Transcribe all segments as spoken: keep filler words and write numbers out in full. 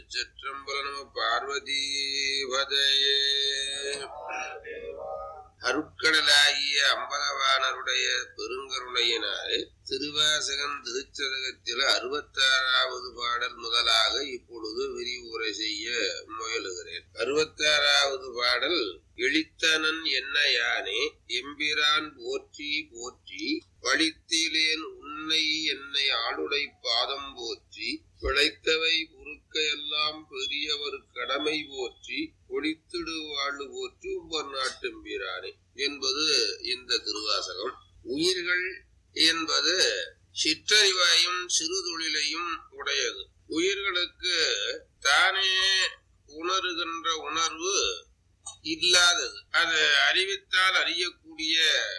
திருச்சிற்றம்பலம். நம பார்வதீபதையே. அருட்கடலாகிய அம்பலவானருடைய பெருங்கருணையினாலே திருவாசகம் திருச்சதகத்தில் அறுபத்தாறாவது பாடல் முதலாக இப்பொழுது விரிவுரை செய்ய முயலுகிறேன். அறுபத்தாறாவது பாடல். எளித்தனன் என்ன யானே எம்பிரான் போற்றி போற்றி பழித்திலேன் உன்னை என்னை ஆளுடை பாதம் போற்றி பிழைத்தவை பொறுக்க எல்லாம் பெரியவர் கடமை போற்றி ஒளித்திடு வாழ்வு போற்றி உம்பர் நாட்டெம்பிரானே என்பது இந்த திருவாசகம். உயிர்கள் என்பது சிற்றறிவாயும் சிறு தொழிலையும் உடையது. உயிர்களுக்கு தானே உணர்கின்ற உணர்வு இல்லாதது. அது அறிவித்தால் அறியக்கூடிய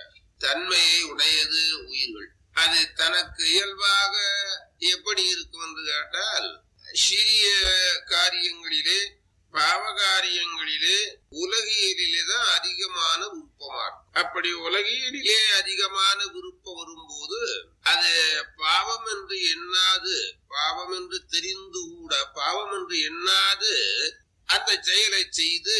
தன்மையை உடையது உயிர்கள். அது தனக்கு இயல்பாக எப்படி இருக்கும் என்று கேட்டால், சிறிய காரியங்களிலே பாவ காரியங்களிலே உலகியலிலே தான் அதிகமான விருப்பமாகும். அப்படி உலகியலிலே அதிகமான விருப்பம் வரும்போது அது பாவம் என்று எண்ணாது, பாவம் என்று தெரிந்து கூட பாவம் என்று எண்ணாது அந்த செயலை செய்து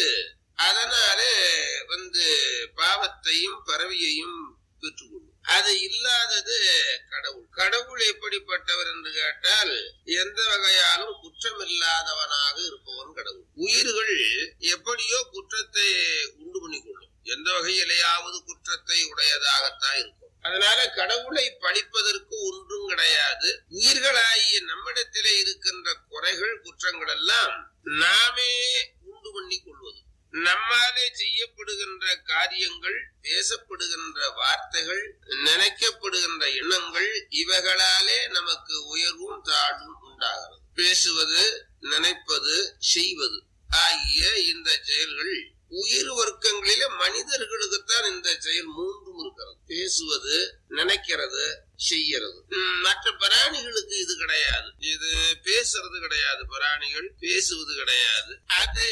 அதனாலே வந்து பாவத்தையும் பரவியையும் பெற்றுக்கொள்ளும். அது இல்லாதது கடவுள். கடவுள் எப்படிப்பட்டவர் என்று கேட்டால், எந்த வகையாலும் குற்றம் இல்லாதவனாக இருப்பவன் கடவுள். உயிர்கள் எப்படியோ குற்றத்தை உண்டு பண்ணிக்கொள்ளும், எந்த வகையிலேயாவது குற்றத்தை உடையதாகத்தான் இருக்கும். அதனால கடவுளை பழிப்பதற்கு ஒன்றும் கிடையாது. உயிர்களாகிய நம்மிடத்திலே இருக்கின்ற குறைகள் குற்றங்கள் எல்லாம் நாமே உண்டு பண்ணி கொள்வது. நம்மாலே செய்யப்படுகின்ற காரியங்கள், பேசப்படுகின்ற வார்த்தைகள், நினைக்கப்படுகின்ற எண்ணங்கள், இவைகளாலே நமக்கு உயர்வும் தாழ்வும் உண்டாகிறது. பேசுவது, நினைப்பது, செய்வது ஆகிய இந்த செயல்கள் உயிர் வர்க்கங்களிலே மனிதர்களுக்குத்தான் இந்த செயல் மூன்றும் இருக்கிறது. பேசுவது, நினைக்கிறது, செய்யறது. மற்ற பிராணிகளுக்கு இது கிடையாது. இது பேசுறது கிடையாது, பிராணிகள் பேசுவது கிடையாது. அது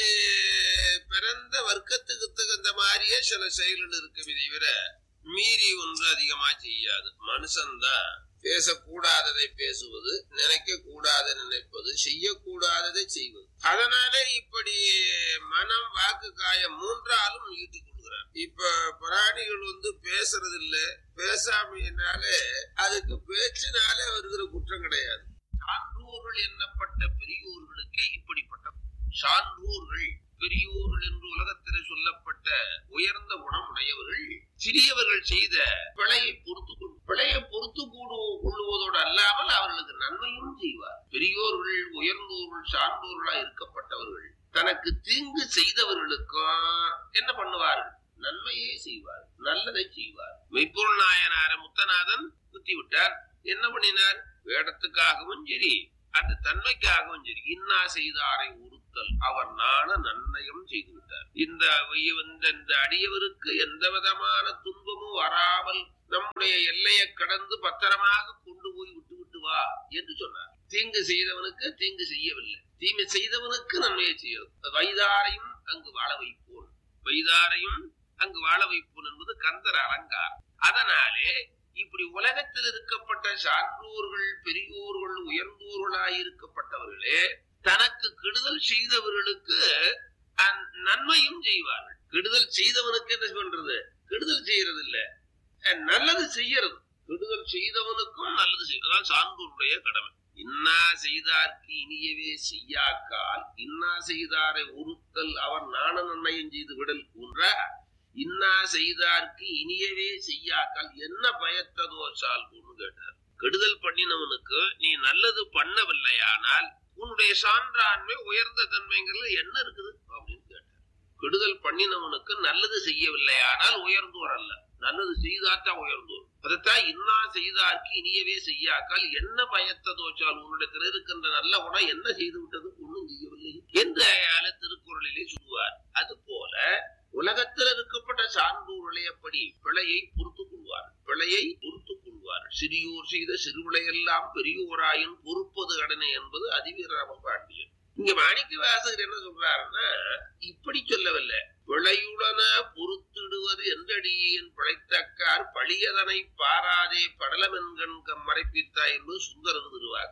பிறந்த வர்க்கத்துக்கு தகுந்த மாதிரியே சில செயல்கள் இருக்குமே தவிர மீறி ஒன்று அதிகமா செய்யாது. மனுஷன்தான் பேசக்கூடாததை பேசுவது, நினைக்க கூடாத நினைப்பது, செய்யக்கூடாததை செய்வது. அதனாலே இப்படி மனம், வாக்கு, காயம் மூன்றாலும் ஈட்டிக் கொள்கிறார். இப்ப பிராணிகள் வந்து பேசுறது இல்ல, பேசாமையினாலே அதுக்கு பேச்சினாலே வருகிற குற்றம் கிடையாது. சான்றோர்கள் எண்ணப்பட்ட பெரியோர்களுக்கே இப்படிப்பட்ட சான்றோர்கள், பெரியோர்கள் என்று உலகத்திலே சொல்லப்பட்ட உயர்ந்த குணம் உடையவர்கள் சிறியவர்கள் செய்த பிழையை பொறுத்து கொள்ளும். பிழையை பொறுத்து கொள்ளுவதோடு அல்லாமல் அவர்களுக்கு நன்மையும் செய்வார். பெரியோர்கள், உயர்ந்தோர்கள், சான்றோர்களா இருக்கப்பட்டவர்கள் தனக்கு தீங்கு செய்தவர்களுக்கும் என்ன பண்ணுவார்கள்? நன்மையே செய்வார், நல்லதை செய்வார். மெய்ப்பொருள் நாயனார முத்தநாதன் குத்தி விட்டார். என்ன பண்ணினார்? வேடத்துக்காகவும் சரி, அந்த தன்மைக்காகவும் சரி, இன்னா செய்தாரை உறுத்தல் அவர் நாண நன்னயம் செய்து விட்டார். இந்த இந்த அடியவருக்கு எந்த விதமான துன்பமும் வராமல் நம்முடைய எல்லையை கடந்து பத்திரமாக கொண்டு போய் விட்டு விட்டு வா என்று சொன்னார். தீங்கு செய்தவனுக்கு தீங்கு செய்யவில்லை, தீமை செய்தவனுக்கு நன்மையை செய்யும். வைதாரையும் அங்கு வாழ வைப்போன், வைதாரையும் அங்கு வாழ வைப்போன் என்பது கந்தர் அலங்கார். அதனாலே இப்படி உலகத்தில் இருக்கப்பட்ட சான்றோர்கள், பெரியோர்கள், உயர்ந்தோர்களாயிருக்கப்பட்டவர்களே தனக்கு கெடுதல் செய்தவர்களுக்கு நன்மையும் செய்வார்கள். கெடுதல் செய்தவனுக்கு என்ன பண்றது? கெடுதல் செய்யறது இல்ல, நல்லது செய்யறது. கெடுதல் செய்தவனுக்கும் நல்லது செய்யறதான் சான்றோருடைய கடமை. இன்னா செய்தார்க்கு இனியவே செய்யாக்கால் இன்னா செய்தாரை உறுத்தல் அவர் நாண நன்மையும் செய்து விடல் போன்ற இன்னா செய்தார்க்கு இனியவே செய்யாக்கால் என்ன பயத்ததோ சால் போன்னு கேட்டார். கெடுதல் பண்ணினவனுக்கு நீ நல்லது பண்ணவில்லையானால் உன்னுடைய சான்றாண்மை உயர்ந்த தன்மைங்கிறது என்ன இருக்குது அப்படின்னு கேட்டார். கெடுதல் பண்ணினவனுக்கு நல்லது செய்யவில்லையானால் உயர்ந்தோர் அல்ல, நல்லது செய்தாத்தான் உயர்ந்தோர். அதைத்தான் இன்னா செய்தார்க்கு இனியவே செய்யாக்கால் என்ன பயத்ததோச்சால் உன்னிடத்தில் இருக்கின்ற நல்ல குணம் என்ன செய்து விட்டது? ஒன்றும் செய்யவில்லை என்று திருக்குறளிலே சொல்லுவார். அது போல உலகத்தில் இருக்கப்பட்ட சான்றோர்களை எப்படி பிழையை பொறுத்துக் கொள்வார், பிழையை பொறுத்துக் கொள்வார். சிறியோர் செய்த சிறுவிளையெல்லாம் பெரியோராயின் பொறுப்பது கடனை என்பது அதிவீரராம பாண்டியன். இங்க மாணிக்க வாசகர் என்ன சொல்றாருன்னா, இப்படி சொல்லவில்லை. பிழையுடன பொறுத்திடுவது என்றடியேன் பிழைத்தக்கார் பழியதனை பாராதே படலமென்கண் கம் மறைப்பித்தாய் என்பது சுந்தரது திருவாக்கு.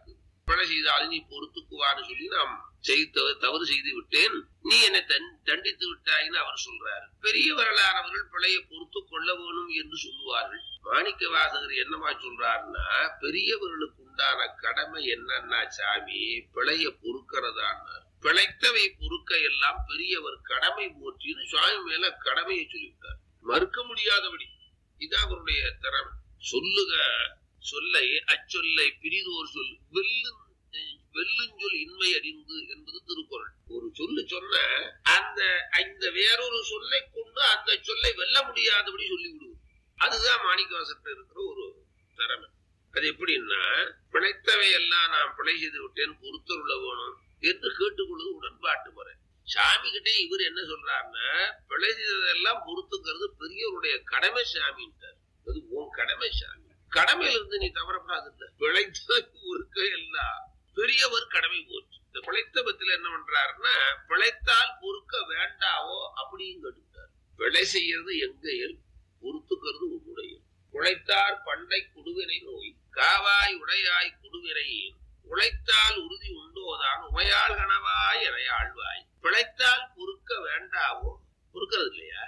பிழை செய்தாலும் நீ பொறுத்துக்குவான்னு சொல்லி நாம் செய்த தவறு செய்து விட்டேன், நீ என்னை தண்டித்து விட்டாயின்னு அவர் சொல்றாரு. பெரியவர்களானவர்கள் பிழையை பொறுத்து கொள்ள வேணும் என்று சொல்லுவார்கள். மாணிக்க வாசகர் என்னமா சொல்றாருன்னா, பெரியவர்களுக்கு உண்டான கடமை என்னன்னா சாமி பிழைய பொறுக்கிறதான்னு, பிழைத்தவை பொறுக்க எல்லாம் பெரியவர் கடமை போற்றின்னு சுவாமி மேல கடமையை சொல்லிவிட்டார். மறுக்க முடியாதபடி இதான் அவருடைய திறமை. சொல்லுக சொல்லை அச்சொல்லை பிரிதோர் சொல் வெல்லு வெல்லுஞ்சொல் இன்மை அறிந்து என்பது திருக்குறள். ஒரு சொல்லு சொன்ன அந்த இந்த வேறொரு சொல்லை கொண்டு அந்த சொல்லை வெல்ல முடியாதபடி சொல்லி விடுவது. அதுதான் மாணிக்கவாசகர் இருக்கிற ஒரு திறமை. அது எப்படின்னா, பிழைத்தவை எல்லாம் நான் பிழை செய்து விட்டேன் பொறுத்தருள வேணும் என்று கேட்டுக்கொள்வது உடன்பாட்டு முறை. சாமி கிட்டே இவர் என்ன சொல்றாருன்னா, பிழை செய்ததெல்லாம் பொறுத்துக்கிறது பெரியவருடைய கடமை சாமின்றார். அது உன் கடமை சாமி, கடமையில இருந்து நீ தவறப்படாது. பிழைத்த பொறுக்க எல்லாம் பெரியவர் கடமை போச்சு. இந்த பிழைத்தபத்தில் என்ன பண்றாருன்னா, பிழைத்தால் பொறுக்க வேண்டாவோ அப்படின்னு கேட்டுட்டார். பிழை செய்யறது எங்கையில், பொறுத்துக்கிறது உன்னுடைய. உழைத்தார் பண்டை குடுவினை நோய் காவாய் உடையாய் குடுவினை உழைத்தால் உறுதி உண்டோதான் உமையாள் கனவாய் என ஆழ்வாய். பிழைத்தால் பொறுக்க வேண்டாவோ, பொறுக்கிறது இல்லையா?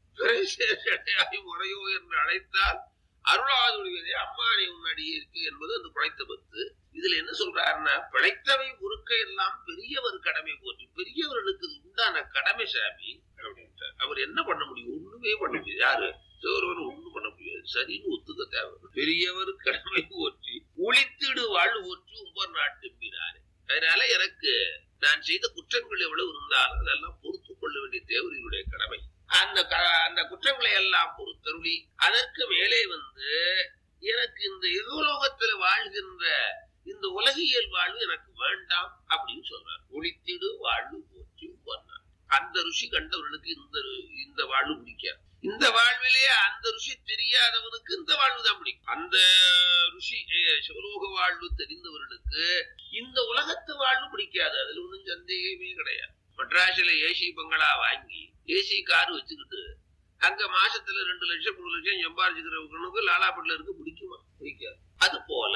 முறையோ என்று அழைத்தால் அருளாது ஒழிவதே அம்மானை உன்னடியே இருக்கு என்பது அந்த பிழைத்த பத்து. இதுல என்ன சொல்றாருன்னா, பிழைத்தவை பொறுக்க எல்லாம் பெரியவர் கடமை போற்றி. பெரியவர்களுக்கு உண்டான கடமை சாமி அப்படின்ட்டு. அவர் என்ன பண்ண முடியும்? ஒண்ணுமே பண்ண முடியாது. யாரு சிவருவன் ஒண்ணும் பண்ண முடியாது. சரின்னு ஒத்துக்க தேவை. பெரியவர் கடமை போற்றி ஒளித்திடு வாழ் போற்றி உம்பர் நாட்டு மீறாரு. அதனால எனக்கு நான் செய்த குற்றங்கள் எவ்வளவு இருந்தாலும் அதெல்லாம் பொறுத்து கொள்ள வேண்டிய தேவர்களுடைய கடமை. அந்த அந்த குற்றங்களை எல்லாம் பொறுத்தருளி அதற்கு மேலே வந்து எனக்கு இந்த எகலோகத்துல வாழ்கின்ற இந்த உலகியல் வாழ்வு எனக்கு வேண்டாம் அப்படின்னு சொல்றார். ஒளித்திடு வாழ்வு போற்றி உம்பர்னார். அந்த ருஷி கண்டவர்களுக்கு இந்த இந்த வாழ்வு பிடிக்காது. இந்த வாழ்விலேயே அந்த ருஷி தெரியாதவனுக்கு இந்த வாழ்வு தான் பிடிக்கும். அந்த ருஷி சிவலோக வாழ்வு தெரிந்தவர்களுக்கு இந்த உலகத்து வாழ்வு பிடிக்காது. அதுல ஒன்றும் சந்தேகமே கிடையாது. மெட்ராஸ்ல ஏசி பங்களா வாங்கி ஏசி கார் வச்சுக்கிட்டு அங்க மாசத்துல ரெண்டு லட்சம் மூணு லட்சம் சம்பாதிச்சுக்கிறவங்களுக்கு லாலாப்பட்டில இருக்கு பிடிக்குமா? பிடிக்காது. அது போல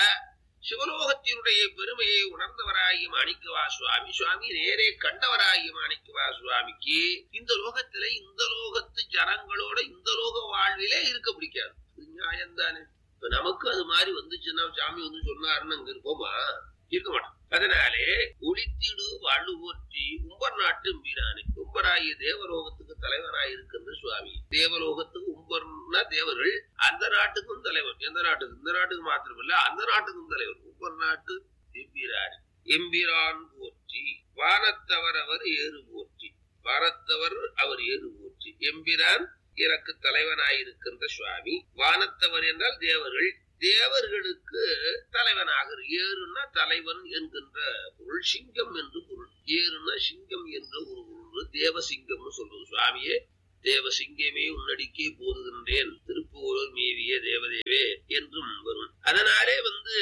சிவலோகத்தினுடைய பெருமையை உணர்ந்தவராகிய மாணிக்கவா சுவாமி சுவாமி நேரே கண்டவராகிய மாணிக்கவா சுவாமிக்கு இந்த லோகத்தில இந்த லோகத்து ஜனங்களோட இந்த லோக வாழ்விலே இருக்க பிடிக்காது. நியாயம் தானே? இப்ப நமக்கு அது மாதிரி வந்துச்சுன்னா சாமி வந்து சொன்னாருன்னு அங்க இருப்போமா? இருக்க மாட்டோம். அதனாலே ஒளித்திடு வாழ்வு போற்றி உம்பர் நாட்டு மீறானே. உம்பராகிய தேவலோகத்துக்கு தலைவராய் இருக்கின்ற சுவாமி. தேவலோகத்துக்கு உம்பர்னா தேவர்கள், அந்த நாட்டுக்கும் தலைவர். எந்த நாட்டுக்கு? இந்த நாட்டுக்கு மாத்திரமில்ல, அந்த நாட்டுக்கும் தலைவர். உம்பர் நாட்டு எம்பிரான். எம்பிரான் போற்றி வானத்தவர் அவர் ஏறு போற்றி. வானத்தவர் அவர் ஏறு போற்றி. எம்பிரான் எனக்கு தலைவனாயிருக்கின்ற சுவாமி. வானத்தவர் என்றால் தேவர்கள், தேவர்களுக்கு தலைவனாக. ஏறுனா தலைவன் என்கின்ற பொருள், சிங்கம் என்று பொருள். ஏறுனா சிங்கம் என்ற ஒரு பொருள். தேவசிங்கம்னு சொல்றது. சுவாமியே தேவசிங்கமே உன்னடிக்கே போதுகின்றேன் திருப்பூர் மேவிய தேவதேவே என்றும் வரும். அதனாலே வந்து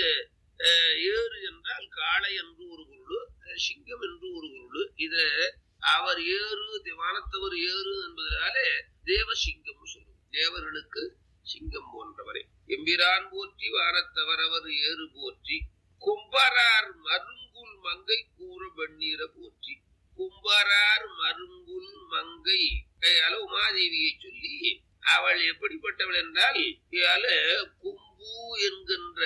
ஏறு என்றால் காளை என்று ஒரு பொருள், சிங்கம் என்று ஒரு பொருள். இத அவர் ஏறு வானத்தவர் ஏறு என்பதனாலே தேவசிங்கம் சொல்லும். தேவர்களுக்கு சிங்கம் போன்றவரே. எம்பிரான் போற்றி வானத்தவர் அவர் ஏறு போற்றி. கும்பரார் மருங்குல் மங்கை கூற வெண்ணீர போற்றி. கும்பரார் மருங்குல் மங்கை உமாதேவியை சொல்லி அவள் எப்படிப்பட்டவள் என்றால் கும்பு என்கின்ற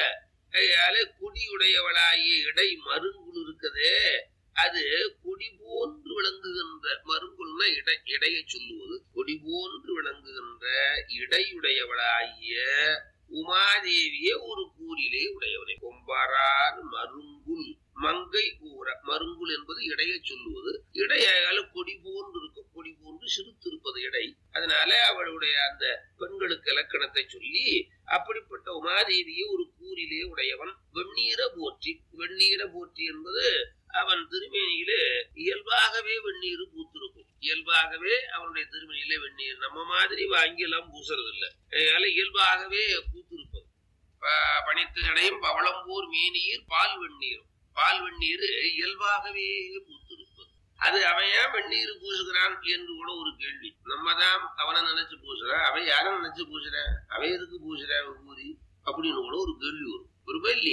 குடியுடையவளாகிய இடை மருங்குல் இருக்குதே, அது கொடி போன்று விளங்குகின்ற மருங்குல்னா இடை இடையை சொல்லுவது. கொடி போன்று விளங்குகின்ற இடையுடையவளாகிய உமாதேவியே ஒரு கூறிலே உடையவனை. கொம்பரார் மருங்குல் மங்கை கூற. மருங்குல் என்பது இடையை சொல்லுவது. இடையால கொடி போன்று இருக்கும். கொடி போன்று சிறுத்திருப்பது இடை. அதனால அவளுடைய அந்த பெண்களுக்கு இலக்கணத்தை சொல்லி அப்படிப்பட்ட உமாதேவியே ஒரு கூறிலே உடையவன். வெண்ணீர போற்றி. வெண்ணீர போற்றி என்பது அவன் திருமேனியிலே இயல்பாகவே வெந்நீர் பூத்திருக்கும். இயல்பாகவே அவனுடைய திருமேனியிலே வெந்நீர் நம்ம மாதிரி வாங்கி எல்லாம் பூசுறது இல்லை. இயல்பாகவே பூத்திருப்பது. பனித்து அடையும் பவளம்பூர் மேனீர் பால் வெந்நீர். பால் வெந்நீர் இயல்பாகவே பூத்திருப்பது. அது அவன் ஏன் வெந்நீர் பூசுகிறான் என்று கூட ஒரு கேள்வி. நம்ம தான் அவனை நினைச்சு பூசுறான். அவன் யாரும் நினைச்சு பூசுறான்? அவன் எதுக்கு பூசுறான் ஊரி அப்படின்னு கூட ஒரு கேள்வி வரும். ஒருமே இல்லையா?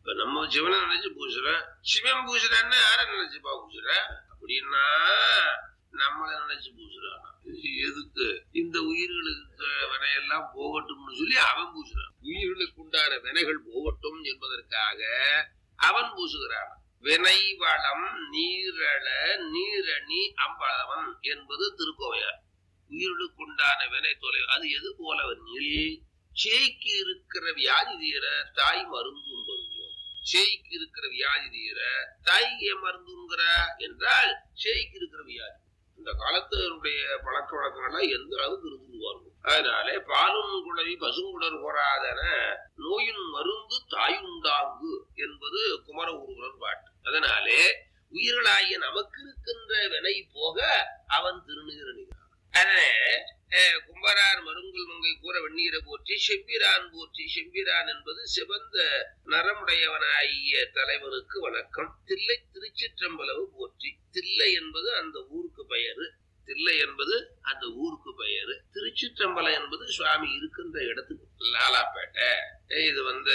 இப்ப நம்ம சிவனை நினைச்சு பூசுறேன், சிவன் பூசுறான்னா யார நினைச்சுப்பா பூசுற அப்படின்னா நம்மளை நினைச்சு பூசுறான். எதுக்கு? இந்த உயிர்களுக்கு வினையெல்லாம் போகட்டும்னு சொல்லி அவன் பூசுறான். உயிர்களுக்கு உண்டான வினைகள் போகட்டும் என்பதற்காக அவன் பூசுகிறான். வினை வளம் நீரள நீரணி அம்பளவன் என்பது திருக்கோவையார். உயிர்களுக்கு உண்டான வினை தொலை அது எது போலவெனில், சேய்க்கு இருக்கிற வியாதி தீர தாய் மருந்து உண்பதும். சேய்க்கு இருக்கிற வியாதி தீர தாய் ஏன் மருந்துங்கிற என்றால், சேய்க்கு இருக்கிற வியாதி இந்த காலத்தினுடைய பழக்க வழக்கங்கள்லாம் எந்த அளவுக்கு இருந்துருவாங்க. அதனாலே பாலும் குழவி பசுங்குடர் போராதன நோயின் மருந்து தாயுண்டாங்கு என்பது குமர ஊர்வலன் பாட்டு. அதனாலே உயிர்களாகிய நமக்கு இருக்கின்ற வினை போக அவன் திருநீரணிகிறான். அதே கும்பரார் மருங்குல் மங்கை கூற வெந்நீரை போற்றி செம்பிரான் போற்றி. செம்பிரான் என்பது சிவந்த நரமுடையவனாகிய தலைவனுக்கு வணக்கம். தில்லை திருச்சிற்றம்பலவு போற்றி. தில்லை என்பது அந்த ஊருக்கு பெயரு. தில்லை என்பது அந்த ஊருக்கு பெயரு. திருச்சிற்றம்பலம் என்பது சுவாமி இருக்கின்ற இடத்துக்கு. லாலாப்பேட்டை இது வந்து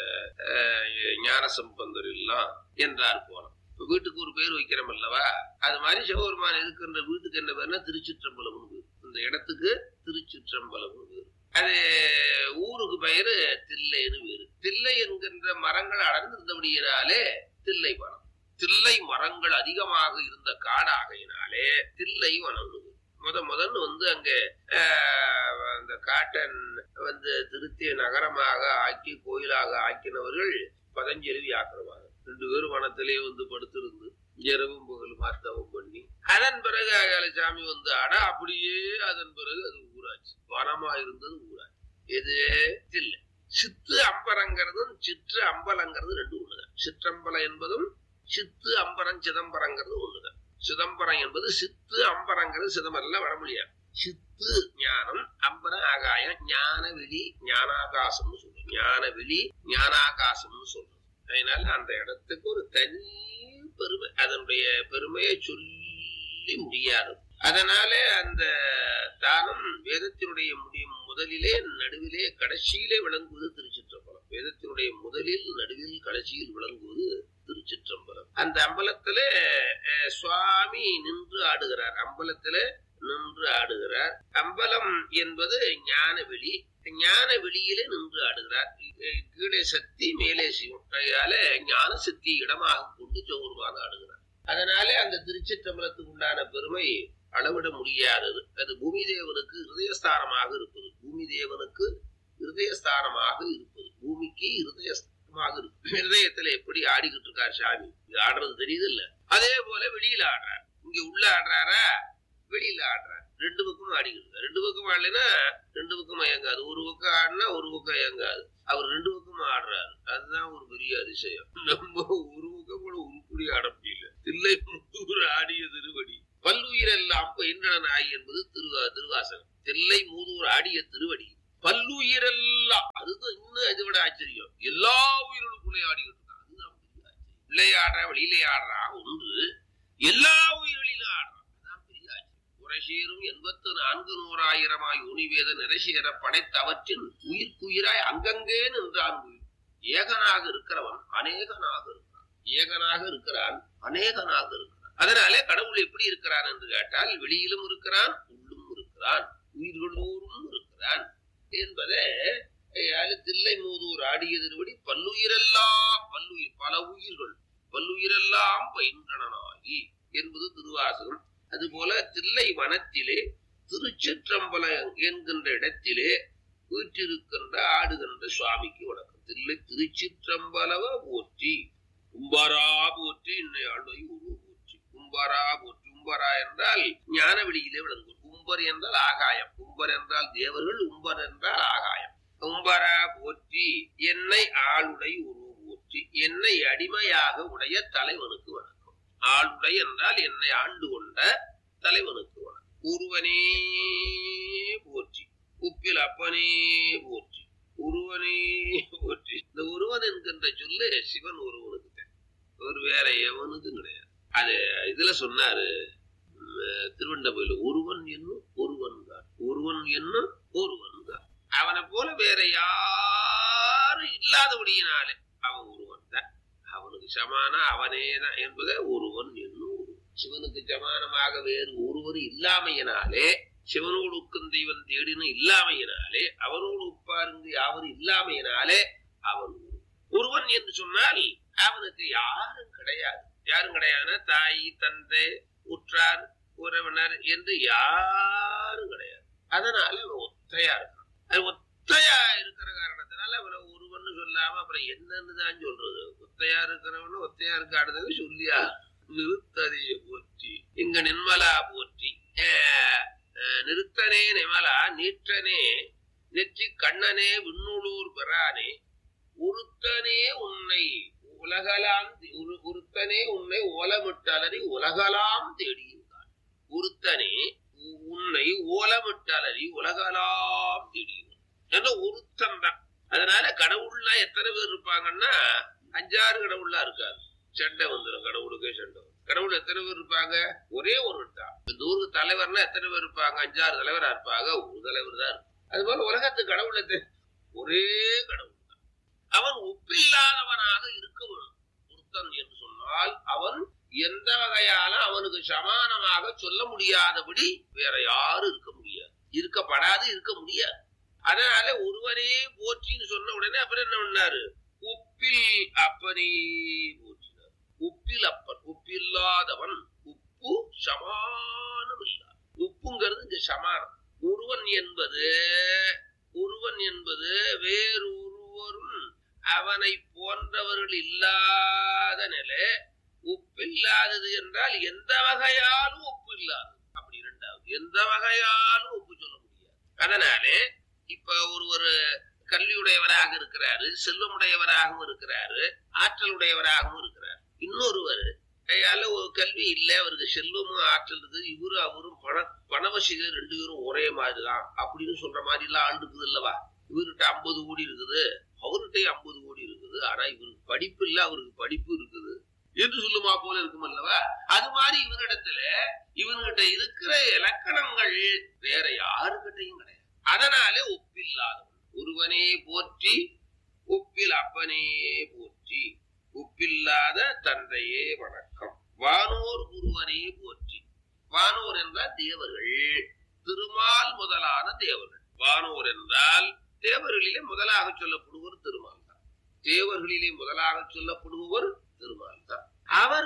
ஞானசம்பந்தர் எல்லாம் என்றார் போனோம். வீட்டுக்கு ஒரு பேர் வைக்கிறோம் அல்லவா, அது மாதிரி சிவபெருமான் இருக்கின்ற வீட்டுக்கு என்ன பேருன்னா திருச்சிற்றம்பலம். இந்த இடத்துக்கு திருச்சிற்றம்பலம் பேரு. அது ஊருக்கு பெயரு தில்லைன்னு பேரு. தில்லை என்கின்ற மரங்கள் அடர்ந்திருந்தபடியினாலே தில்லை வனம். தில்லை மரங்கள் அதிகமாக இருந்த காடாகையினாலே தில்லை வனம். முத முதல்ல வந்து அங்க அந்த காட்டன் வந்து திருத்திய நகரமாக ஆக்கி கோயிலாக ஆக்கினவர்கள் பதஞ்சலி வியாக்கிரமாக ரெண்டு பேரும் வனத்திலே வந்து படுத்திருந்து இரவும் பகல் மாத்தவம் பண்ணி, அதன் பிறகு சாமி வந்து ஆனா அப்படியே அதன் பிறகு அது ஊராட்சி வனமா இருந்தது ஊராட்சி. எது? தில்லை. சித்து அம்பரங்கிறதும் சிற்று அம்பலங்கிறது ரெண்டு ஒண்ணுதான். சிற்றம்பலம் என்பதும் சித்து அம்பரம் சிதம்பரங்கிறது ஒண்ணுதான். சிதம்பரம் என்பது சித்து, அம்பரங்கிறது சிதம்பரம் வர முடியாது. சித்து ஞானம், அம்பரம் ஆகாயம், ஞான வெளி ஞானாகாசம்னு சொல்றோம். ஞான வெளி ஞானாகாசம்னு சொல்றோம். அதனால அந்த இடத்துக்கு ஒரு தனி பெருமை, அதனுடைய பெருமையை சொல்லி முடியாது. அதனால அந்த தானம் வேதத்தினுடைய முடியும் முதலிலே நடுவிலே கடைசியிலே விளங்குவது திருச்சிற்றம்பலம். வேதத்தினுடைய முதலில் நடுவில் கடைசியில் விளங்குவது திருச்சிற்றம்பலம். அந்த அம்பலத்துல சுவாமி நின்று ஆடுகிறார். அம்பலத்துல நின்று ஆடுகிறார். அம்பலம் என்பது ஞான வெளி. ஞான வெளியிலே நின்று ஆடுகிறார். கீழே சக்தி மேலே சிவம். அதனால ஞான சக்தி இடமாக கொண்டு சௌர்வாக ஆடுகிறார். அதனால அந்த திருச்சிற்றம்பலத்துக்கு உண்டான பெருமை அளவிட முடியாதது. அது பூமி தேவனுக்கு ஹிருதயஸ்தானமாக இருப்பது. பூமி தேவனுக்கு ஹிருதயஸ்தானமாக இருப்பது. பூமிக்கு ஹிருதயஸ்தானமாக இருக்கு. ஹிருதயத்துல எப்படி ஆடிக்கிட்டு இருக்கார் சாமி, ஆடுறது தெரியுது இல்ல? அதே போல வெளியில ஆடுறார். இங்க உள்ள ஆடுறாரா, வெளியில ஆடுறார். ரெண்டு பக்கமும் ஆடிக்கிட்டு. ரெண்டு பக்கம் ஆடலைன்னா ரெண்டு பக்கம் இயங்காது. ஒரு பக்கம் ஆடினா ஒரு பக்கம் இயங்காது. அவர் ரெண்டு பக்கமும் ஆடுறாரு. அதுதான் ஒரு பெரிய அதிசயம். நம்ம ஒரு பக்கம் கூட உருப்படி ஆட முடியல. தில்லை மூதூர் ஆடிய திருவடி பல்லுயிரெல்லாம் பயின்றன ஆகி என்பது திருவா திருவாசகம். தில்லை மூதூர் ஆடிய திருவடி பல்லுயிரெல்லாம். அதுதான் இன்னும் இதை விட ஆச்சரியம். எல்லா உயிர்களுக்குள்ளே ஆடிக்கிட்டு இருக்கான். அதுதான் பெரிய ஆச்சரியம். உள்ளே ஆடுறா வெளியிலே ஆடுறா ஒன்று, எல்லா உயிர்களிலும் ஆடுறான். அதான் பெரிய ஆச்சரியம். உரசேரும் எண்பத்து நான்கு நூறாயிரமாய் உனிவேத நிறைசேர படைத்தவற்றின் உயிர்க்குயிராய் அங்கங்கே நின்றான். உயிர் ஏகனாக இருக்கிறவன் அநேகனாக இருக்கிறான். ஏகனாக இருக்கிறான் அநேகனாக இருக்கிறான். அதனாலே கடவுள் எப்படி இருக்கிறான் என்று கேட்டால், வெளியிலும் இருக்கிறான், உள்ளும் இருக்கிறான், உயிர்களோரும் இருக்கிறான் என்பதை தில்லை மூதூர் ஆடிய திருவடி பல்லுயிரெல்லாம் பல்லுயிர் பல உயிர்கள் பல்லுயிரெல்லாம் பயின்றனாகி என்பது திருவாசகம். அதுபோல தில்லை வனத்திலே திருச்சிற்றம்பலம் என்கின்ற இடத்திலே வீற்றிருக்கின்ற ஆடுகின்ற சுவாமிக்கு வணக்கம். தில்லை திருச்சிற்றம்பலவ போற்றி. கும்பரா போற்றி. இன்னை ஆளுவை உருவ போற்றி. கும்பரா போற்றி. கும்பரா என்றால் ஞான வெளியிலே விளங்கும். கும்பர் என்றால் ஆகாயம். கும்பர் என்றால் தேவர்கள். உம்பர் என்றால் ஆகாயம். கும்பரா போற்றி. என்னை ஆளுடை உருவ போற்றி. என்னை அடிமையாக உடைய தலைவனுக்கு வணக்கம். ஆளுடை என்றால் என்னை ஆண்டு கொண்ட தலைவனுக்கு வணக்கம். ஒருவனே போற்றி. உப்பில் அப்பனே போற்றி. ஒருவனே போற்றி. இந்த ஒருவன் என்கின்ற சொல்லு சிவன் ஒருவனுக்கு ஒரு வேற எவனுக்கும் கிடையாது. அது இதுல சொன்னாரு திருவண்ணாமலையில, ஒருவன் என்னும் ஒருவன் தான். ஒருவன் என்னும் ஒருவன் தான். அவனை போல வேற யாரும் இல்லாதபடியினாலே அவன் ஒருவன் தான். அவனுக்கு சமான அவனேதான் என்பதை ஒருவன் என்னும் சிவனுக்கு சமானமாக வேறு ஒருவர் இல்லாமையினாலே சிவனோடு உக்கும் தெய்வம் தேடினு இல்லாமையினாலே அவனோடு உப்பாருந்து யாவரும் இல்லாமையினாலே அவன் ஒருவன் என்று சொன்னால் அவனுக்கு யாரும் கிடையாது. யாரும் கிடையாது. தாய் தந்தை உற்றார் உறவினர் என்று யாரும் கிடையாது. அதனால அவன் ஒத்தையா இருக்கான். அது ஒத்தையா இருக்கிற காரணத்தினால அவனை ஒருவன் சொல்லாம அப்புறம் என்னன்னு தான் சொல்றது. ஒத்தையா இருக்கிறவனு ஒத்தையா இருக்காடுறது சொல்லியா நிறுத்ததைய போற்றி இங்க நின்மலா போற்றி நிறுத்தனே நிமலா நீற்றனே நெற்றி கண்ணனே விண்ணுளூர் பெறானே உருத்தனே உன்னை உலகலாம் உருத்தனே உன்னை ஓலமிட்டலறி உலகலாம் தேடியிருந்தான். உருத்தனே உன்னை ஓலமிட்டலறி உலகலாம் தேடியிருந்தான். உருத்தம் தான். அதனால கடவுள்ல எத்தனை பேர் இருப்பாங்கன்னா அஞ்சாறு கடவுள்லாம் இருக்காது. சண்டை வந்துடும். கடவுளுக்கே சண்டை. கடவுள் எத்தனை பேர் இருப்பாங்க? ஒரே ஒரு தான். இந்த ஊருக்கு தலைவர்னா எத்தனை பேர் இருப்பாங்க? அஞ்சாறு தலைவரா இருப்பாங்க. ஒரு தலைவர் தான் இருக்கும். அது போல உலகத்து கடவுள் ஒரே கடவுள் தான். அவன் ஒப்பில்லாதவனாக இருக்க வேண்டும். ஒருத்தன் என்று சொன்னால் அவன் எந்த வகையால அவனுக்கு சமானமாக சொல்ல முடியாதபடி வேற யாரும் இருக்க முடியாது. இருக்கப்படாது, இருக்க முடியாது. அதனால ஒருவரே போற்றின்னு சொன்ன உடனே அப்புறம் என்ன பண்ணாரு? உப்பில் அப்பனே போற்றினார். உப்பில் அப்பன், உப்பில்லாதவன், உப்பு சமானம் இல்ல. உப்புங்கிறது இங்க சமானம். ஒருவன் என்பது ஒருவன் என்பது வேறொருவரும் அவனை போன்றவர்கள் இல்லாத நிலை. ஒப்பில்லாதது என்றால் எந்த வகையாலும் ஒப்பு இல்லாதது. அப்படி இரண்டாவது எந்த வகையாலும் ஒப்பு சொல்ல முடியாது. அதனாலே இப்ப ஒரு ஒரு கல்வியுடையவராக இருக்கிறாரு, செல்வமுடையவராகவும் இருக்கிறாரு, ஆற்றலுடையவராகவும் இருக்கிறார். இன்னொருவர் கையால ஒரு கல்வி இல்லை, அவருக்கு செல்வமும் ஆற்றல் இருக்குது, இவரு அவரும் பண பணவசிகள் ரெண்டு பேரும் ஒரே மாதிரிதான் அப்படின்னு சொல்ற மாதிரி எல்லாம் ஆண்டு இருக்குது இல்லவா? இவர்கிட்ட ஐம்பது கோடி இருக்குது, அவர்கிட்ட ஐம்பது கோடி இருக்குது, ஆனா இவருக்கு படிப்பு இல்லை, அவருக்கு படிப்பு இருக்குது என்று சொல்லுமா போல இருக்கும் அல்லவா? அது மாதிரி இவரிடத்துல இவன்கிட்ட இருக்கிற இலக்கணங்கள் வேற யாருக்கிட்டையும் கிடையாது. அதனாலே ஒப்பில்லாதவன் ஒருவனே போற்றி ஒப்பில் அப்பனே போற்றி ஒப்பில்லாத தந்தையே வணக்கம். வானோர் ஒருவனே போற்றி. வானோர் என்றால் தேவர்கள், திருமால் முதலான தேவர்கள். வானோர் என்றால் தேவர்களிலே முதலாக சொல்லப்படுவர் திருமால் தான். தேவர்களிலே முதலாக சொல்லப்படுபவர் திருமால் தான். அவர்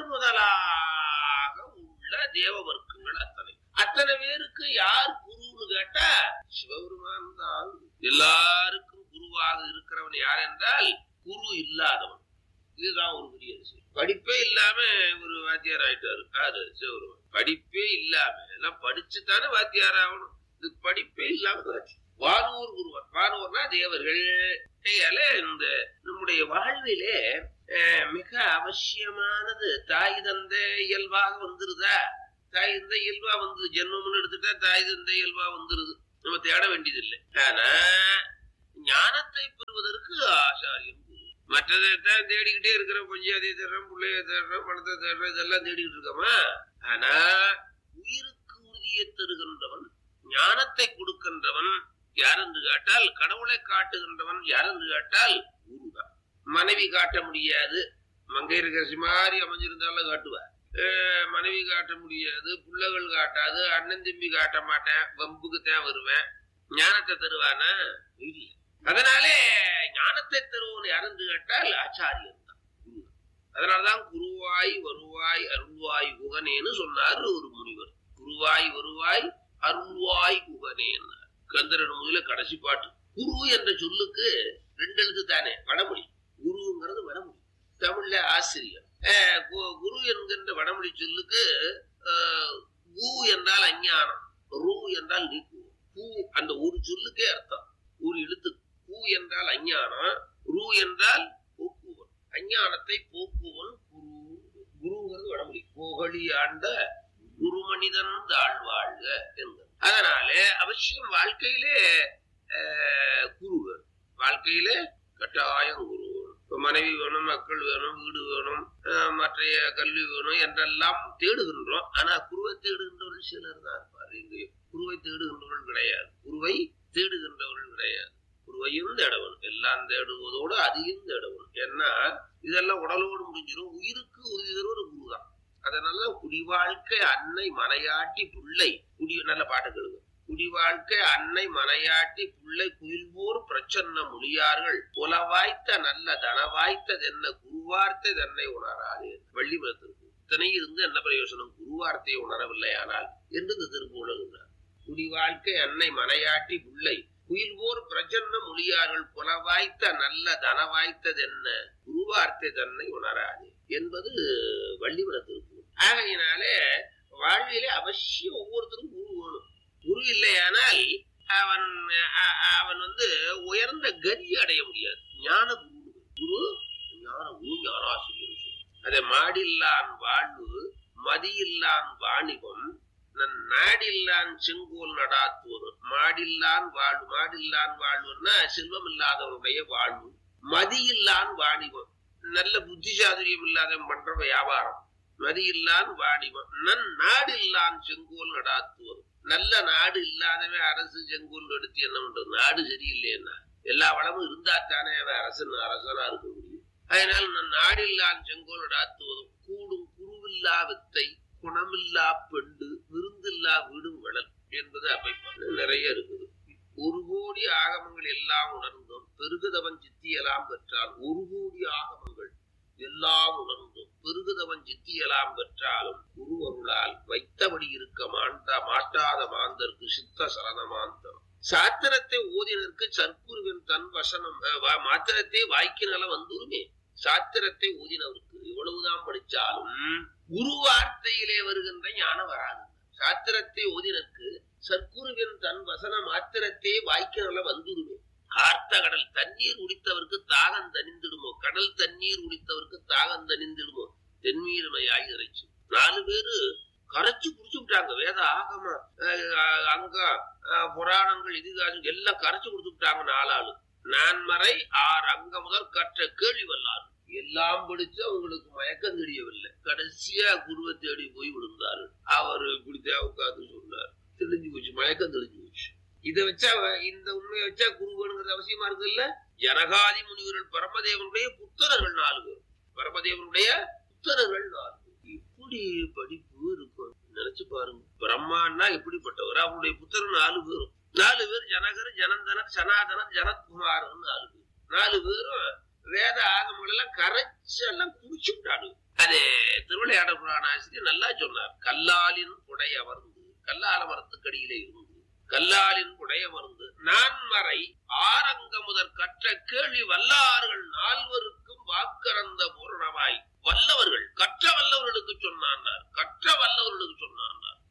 முதலாக உள்ள தேவ வர்க்கங்கள் அத்தனை அத்தனை பேருக்கு யார் குருன்னு கேட்டா சிவபெருமான் தான். எல்லாருக்கும் குருவாக இருக்கிறவன் யார் என்றால் குரு இல்லாதவன். இதுதான் ஒரு பெரிய விஷயம். படிப்பே இல்லாம ஒரு வாத்தியார் ஆயிட்டாரு. அது சிவபெருமான். படிப்பே இல்லாம எல்லாம் படிச்சுத்தானே வாத்தியார் ஆகணும். இது படிப்பே இல்லாம வானூர் குருவன். வானூர்னா தேவர்கள். இந்த நம்முடைய வாழ்விலே மிக அவசியமானது தாய் தந்தை இயல்பாக வந்துருதா? தாய் தந்தை இயல்பா வந்து ஜென்மம்னு எடுத்துட்டா தாய் தந்தை இயல்பா வந்துருது. நம்ம தேட வேண்டியதில்லை. ஆனா ஞானத்தை பெறுவதற்கு ஆச்சாரியன் மற்றதான் தேடிக்கிட்டே இருக்கிற பஞ்சாதியை தேடுறோம், பிள்ளைய தேடுறோம், பணத்தை தேடுறோம், இதெல்லாம் தேடிக்கிட்டு இருக்கோமா? ஆனா உயிருக்கு உறுதியை தருகின்றவன், ஞானத்தை கொடுக்கின்றவன் யார் என்று கேட்டால், கடவுளை காட்டுகின்றவன் யார் என்று கேட்டால் குருதான். மனைவி காட்ட முடியாது, மங்கையரசி மாதிரி அமைஞ்சிருந்தாலும் காட்டுவார். மனைவி காட்ட முடியாது, பிள்ளைகள் காட்டாது, அண்ணன் தம்பி காட்ட மாட்டேன், வம்புக்கு தான் வருவேன். ஞானத்தை தருவானா? இல்லை. அதனாலே ஞானத்தை தருவன் யாருந்து கேட்டால் ஆச்சாரியன் தான். அதனாலதான் குருவாய் வருவாய் அருள்வாய் குகனேன்னு சொன்னார் ஒரு முனிவர். குருவாய் வருவாய் அருள்வாய் குகனேன்னு கந்தரன் முதல கடைசி பாட்டு. குரு என்ற சொல்லுக்கு ரெண்டு எழுத்து தானே, வடமொழி. குருங்கிறது வடமொழி, தமிழ்ல ஆசிரியர். குரு என்கின்ற வடமொழி சொல்லுக்கு கு என்றால் அஞ்ஞானம், ரு என்றால் நீக்குவோம். பூ அந்த ஒரு சொல்லுக்கே அர்த்தம், ஒரு எழுத்து. பூ என்றால் அஞ்ஞானம், ரு என்றால் போக்குவன். அஞ்ஞானத்தை போக்குவன் குரு. குருங்கிறது வடமொழி. புகழி ஆண்ட குரு மனிதன் தாழ்வாழ்க என்கிறது. அதனால அவசியம் வாழ்க்கையிலே குரு வேணும். வாழ்க்கையிலே கட்டாயம் குரு வேணும். இப்ப மனைவி வேணும், மக்கள் வேணும், வீடு வேணும், மற்ற கல்வி வேணும் என்றெல்லாம் தேடுகின்றோம். ஆனா குருவை தேடுகின்றவர்கள் சிலர் தான் இருப்பார். இங்கே குருவை தேடுகின்றவர்கள் கிடையாது. குருவை தேடுகின்றவர்கள் கிடையாது. குருவை சுவையும் தேடவன், எல்லாம் தேடுவதோடு அதிகம் தேடவன். ஏன்னா இதெல்லாம் உடலோடு முடிஞ்சிடும். உயிருக்கு உறுதி தருவது குருதான். அதனால குடிவாழ்க்கை அன்னை மனையாட்டி பிள்ளை குடி நல்ல பாட்டு கேளுங்க. குடிவாழ்க்கை அன்னை மனையாட்டி பிள்ளை குயில்போர் பிரச்சன்ன மொழியார்கள் புலவாய்த்த நல்ல தனவாய்த்தது என்ன குருவார்த்தை தன்னை உணராது. வள்ளிபுரத்திற்கு இத்தனை இருந்து என்ன பிரயோசனம், குருவார்த்தையை உணரவில்லை ஆனால் என்று இந்த திருப்பு உணர்கிறார். குடிவாழ்க்கை அன்னை மனையாட்டி பிள்ளை குயில்போர் பிரச்சன்ன மொழியார்கள் புலவாய்த்த நல்ல தனவாய்த்தது என்ன குருவார்த்தை தன்னை உணராது என்பது வள்ளிபுரத்திற்கு. ஆகையினாலே வாழ்விலே அவசியம் ஒவ்வொருத்தரும் குரு வேணும். குரு இல்லையானால் அவன் அவன் வந்து உயர்ந்த கதி அடைய முடியாது. ஞான குரு குரு ஞான குரு ஞானாசிரியர். அதே மாடில்லான் வாழ்வு மதியில்லான் வாணிபம் நன் நாடில்லான் செங்கோல் நடாத்துவது. மாடில்லான் வாழ்வு மாடில்லான் வாழ்வுன்னா செல்வம் இல்லாதவனுடைய வாழ்வு. மதியில்லான் வாணிபம் நல்ல புத்திசாதுரியம் இல்லாதவன் பண்ற வியாபாரம். மதியில்லான் வாணிபம் நன் நாடில்லான் செங்கோல் நடாத்துவது. நல்ல நாடு இல்லாதவன் அரசு செங்கோல் எடுத்து என்ன பண்றது? நாடு சரியில்லைன்னா எல்லா வளமும் இருந்தா தானே அவன் அரசன் அரசனா இருக்க முடியும். அதனால நான் நாடில்லான் செங்கோல் நடாத்துவதும் கூடும் குருவில்லா வித்தை குணமில்லா பெண்டு விருந்தில்லா வீடும் வளல் என்பது அமைப்பு நிறைய இருக்குது. ஒரு கோடி ஆகமங்கள் எல்லாம் உணர்ந்தோம் பெருகுதவன் சித்தியெல்லாம் பெற்றால் ஒரு கோடி ஆகமங்கள் எல்லாம் உணர்ந்தோம் பெருகுதவன் சித்தியெல்லாம் பெற்றாலும் குருவருளால் வைத்தபடி இருக்க மாண்டா மாட்டாத மாந்தருக்கு சித்த சரணமாந்தம். சாத்திரத்தை ஓதினருக்கு சற்குருவின் தன் வசனம் மாத்திரத்தை வாய்க்கினால வந்துருமே. சாத்திரத்தை ஓதினவருக்கு எவ்வளவுதான் படிச்சாலும் குரு வார்த்தையிலே வருகின்ற ஞானம் வராது. சாத்திரத்தை ஓதினருக்கு சற்குருவின் தன் வசன மாத்திரத்தை வாய்க்கினால வந்துருமே. ஆர்த்த கடல் தண்ணீர் குடித்தவருக்கு தாகம் தனிந்திடுமோ, கடல் தண்ணீர் குடித்தவருக்கு தாகம் தனிந்திடுமோ தென்மீரமையாய் இறைச்சு. நாலு பேரு கரைச்சு குடிச்சு விட்டாங்க. வேத ஆகம அங்க புராணங்கள் இதிகாசம் எல்லாம் கரைச்சு குடிச்சு விட்டாங்க. நாலாளு நான்மறை ஆறு அங்க முதல் கற்ற கேள்வி வல்லாரு எல்லாம் படிச்சு அவங்களுக்கு மயக்கம் தெரியவில்லை. கடைசியா குருவை தேடி போய் விழுந்தாரு. அவரு இப்படி தேவக்காது சொன்னார். தெளிஞ்சு போச்சு, மயக்கம் தெளிஞ்சு போச்சு. இதை வச்சா இந்த உண்மையை வச்சா குரு வேணுங்கிறது அவசியமா இருக்கு இல்ல. ஜனகாதி முனிவர்கள் பரமதேவனுடைய புத்தரர்கள் நாலு பேர். பரமதேவனுடைய புத்தரர்கள் நாலு பேர். இப்படி படிப்பு இருக்கும் நினைச்சு பாருங்க. பிரம்மான்னா எப்படிப்பட்டவர், அவருடைய புத்தர் நாலு பேரும். நாலு பேர் ஜனகர் ஜனந்தனர் சனாதனர் ஜனத்குமார் நாலு பேர். நாலு பேரும் வேத ஆகமங்கள் எல்லாம் கரைச்சு எல்லாம் குடிச்சு விட்டாடு. அதே திருவிளையாட புராண ஆசிரியர் நல்லா சொன்னார். கல்லாலின் புடை அமர்ந்து கல்லால மரத்துக்கடியிலே இருந்து கல்லாலின் புடை அமர்ந்து நான்மறை ஆரங்க முதற் கற்ற கேள்வி வல்லார்கள் நால்வருக்கும் வாக்கறந்த பூரணமாய் வல்லவர்கள் கற்ற வல்லவர்களுக்கு சொன்னார். கற்ற வல்லவர்களுக்கு சொன்னார்.